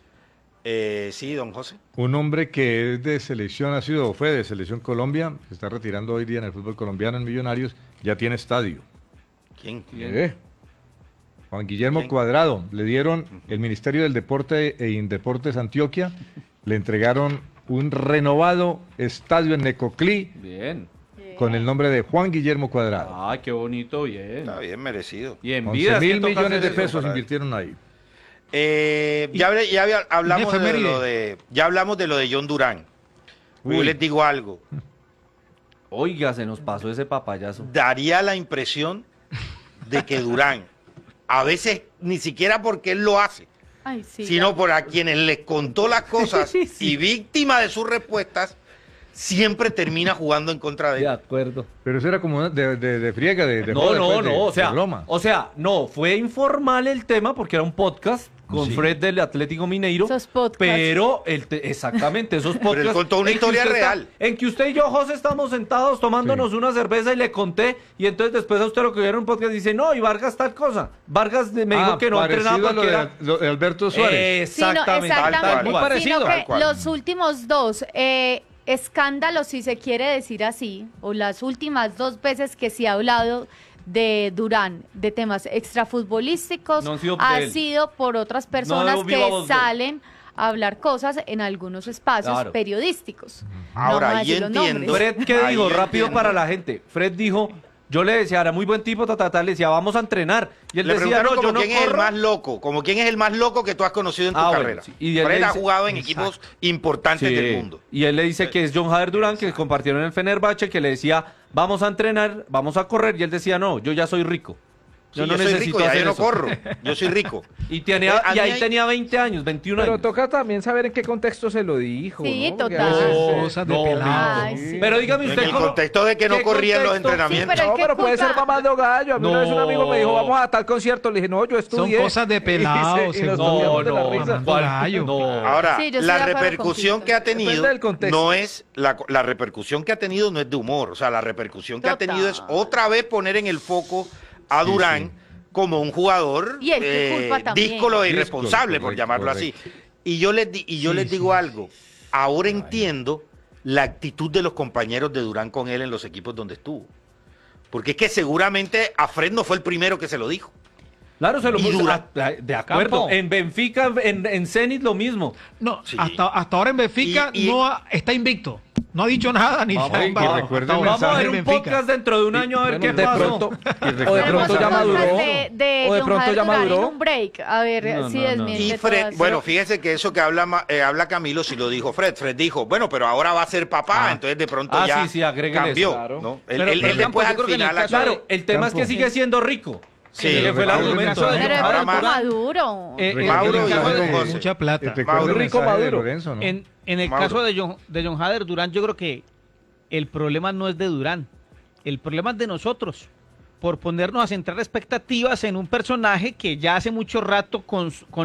Sí, don José. Un hombre que es de selección, fue de selección Colombia, se está retirando hoy día en el fútbol colombiano en Millonarios, ya tiene estadio. ¿Quién? Juan Guillermo ¿Quién? Cuadrado, le dieron el Ministerio del Deporte e Indeportes Antioquia, le entregaron un renovado estadio en Necoclí Bien. con el nombre de Juan Guillermo Cuadrado. Ay, qué bonito, bien. Está bien merecido. Y en 11 vida es que mil toca millones hacer de eso. pesos para él. invirtieron ahí. Hablamos de efeméride. ya hablamos de lo de John Durán. Yo Uy. les digo algo. Oiga, se nos pasó ese papayazo. Daría la impresión de que Durán, a veces ni siquiera porque él lo hace, Ay, sí, sino ya. por a quienes les contó las cosas Sí. y víctima de sus respuestas, siempre termina jugando en contra de De él. acuerdo. Pero eso era como de friega, de No, joda, no, pues, de- no, de broma. o sea, no, fue informal el tema porque era un podcast con Sí. Fred del Atlético Mineiro. Esos podcasts. Pero, exactamente, esos podcasts. él contó una en que historia usted real. en que usted y yo, José, estamos sentados tomándonos una cerveza y le conté, y entonces después a usted lo que vieron en un podcast dice, no, y Vargas tal cosa. Vargas me dijo que no parecido entrenaba a lo porque de, era... lo de Alberto Suárez. Sí, no, Exactamente. exactamente. Tal cual. Muy parecido. Sino Tal que cual. los últimos dos escándalos, si se quiere decir así, o las últimas dos veces que se ha hablado de Durán, de temas extrafutbolísticos, No han sido de ha él. sido por otras personas de viva que voz de él. salen a hablar cosas en algunos espacios Claro. periodísticos. No Ahora, vamos a ahí decir los entiendo. nombres. Fred, ¿qué Ahí dijo? yo Rápido entiendo. para la gente. Fred dijo, yo le decía, era muy buen tipo, le decía, vamos a entrenar. Y él Le decía, preguntaron no, yo como no quién es el corro. más loco, como quién es el más loco que tú has conocido en tu Bueno, carrera. sí. Y él Fred le ha dice- jugado en equipos importantes Sí. del mundo. Y él le dice que es John Jader Durán, que compartieron en el Fenerbahce, que le decía, vamos a entrenar, vamos a correr. Y él decía, no, yo ya soy rico. Sí, yo soy rico, ya yo no corro. Yo soy rico. Y, A y mí ahí hay- tenía 20 años, 21 Pero años. toca también saber en qué contexto se lo dijo. Sí, ¿no? Porque a total. veces, Cosas de no, pelado. Ay, sí. Pero dígame En usted el cómo- contexto de que no ¿qué corrían los contexto? entrenamientos. Sí, pero No, es que pero puede ser culpa- mamando gallo. A mí una vez un amigo me dijo, No. vamos a tal concierto. Le dije, no, yo estudié. Son cosas de pelados, Y nos seguro. moríamos de la No, risa. Mamando gallo. No. Ahora, Sí, yo estoy la de acuerdo repercusión con que ha Cristo. tenido Depende del contexto. no es la repercusión que ha tenido no es de humor, o sea, la repercusión que ha Total. tenido es otra vez poner en el foco a Durán como un jugador Y él, qué culpa también. díscolo e Díscolo, irresponsable, por correcto, llamarlo correcto. así. Y yo les digo algo, ahora entiendo la actitud de los compañeros de Durán con él en los equipos donde estuvo. Porque es que seguramente a Fred no fue el primero que se lo dijo. Claro, se lo Y puso. Durán. De acuerdo. Campo. En Benfica, en Zenit lo mismo. No, Sí. hasta ahora en Benfica Y- está invicto. No ha dicho nada ni Vamos, se ha y embarrado. recuerde Hasta el ahora. Vamos a ver En un Benfica. podcast dentro de un año a ver qué de pasó. pronto, Y o de recuerden pronto esa- ya maduró. De O de John pronto Jader ya Durán en maduró. un break. A ver No, si no, no. desmiente Y Fred, todas. bueno, fíjese que eso que habla Camilo, si lo dijo Fred. Fred dijo, bueno, pero ahora va a ser papá, entonces de pronto Ah, ya sí, sí, agréguele cambió. eso, claro. ¿no? Pero- Él pero después Campo, yo al creo que en el final... caso Claro, el tema es que Campo. sigue siendo rico. Sí, Que fue la recuerden argumento. esa- de- Pero es ahora poco más- maduro. Mauro en y el caso de- José. Mucha plata. Recuerden Mauro. el Rico mensaje de Maduro. Lorenzo, ¿no? En el Mauro. caso de John Hader Durán, yo creo que el problema no es de Durán, el problema es de nosotros, por ponernos a centrar expectativas en un personaje que ya hace mucho rato con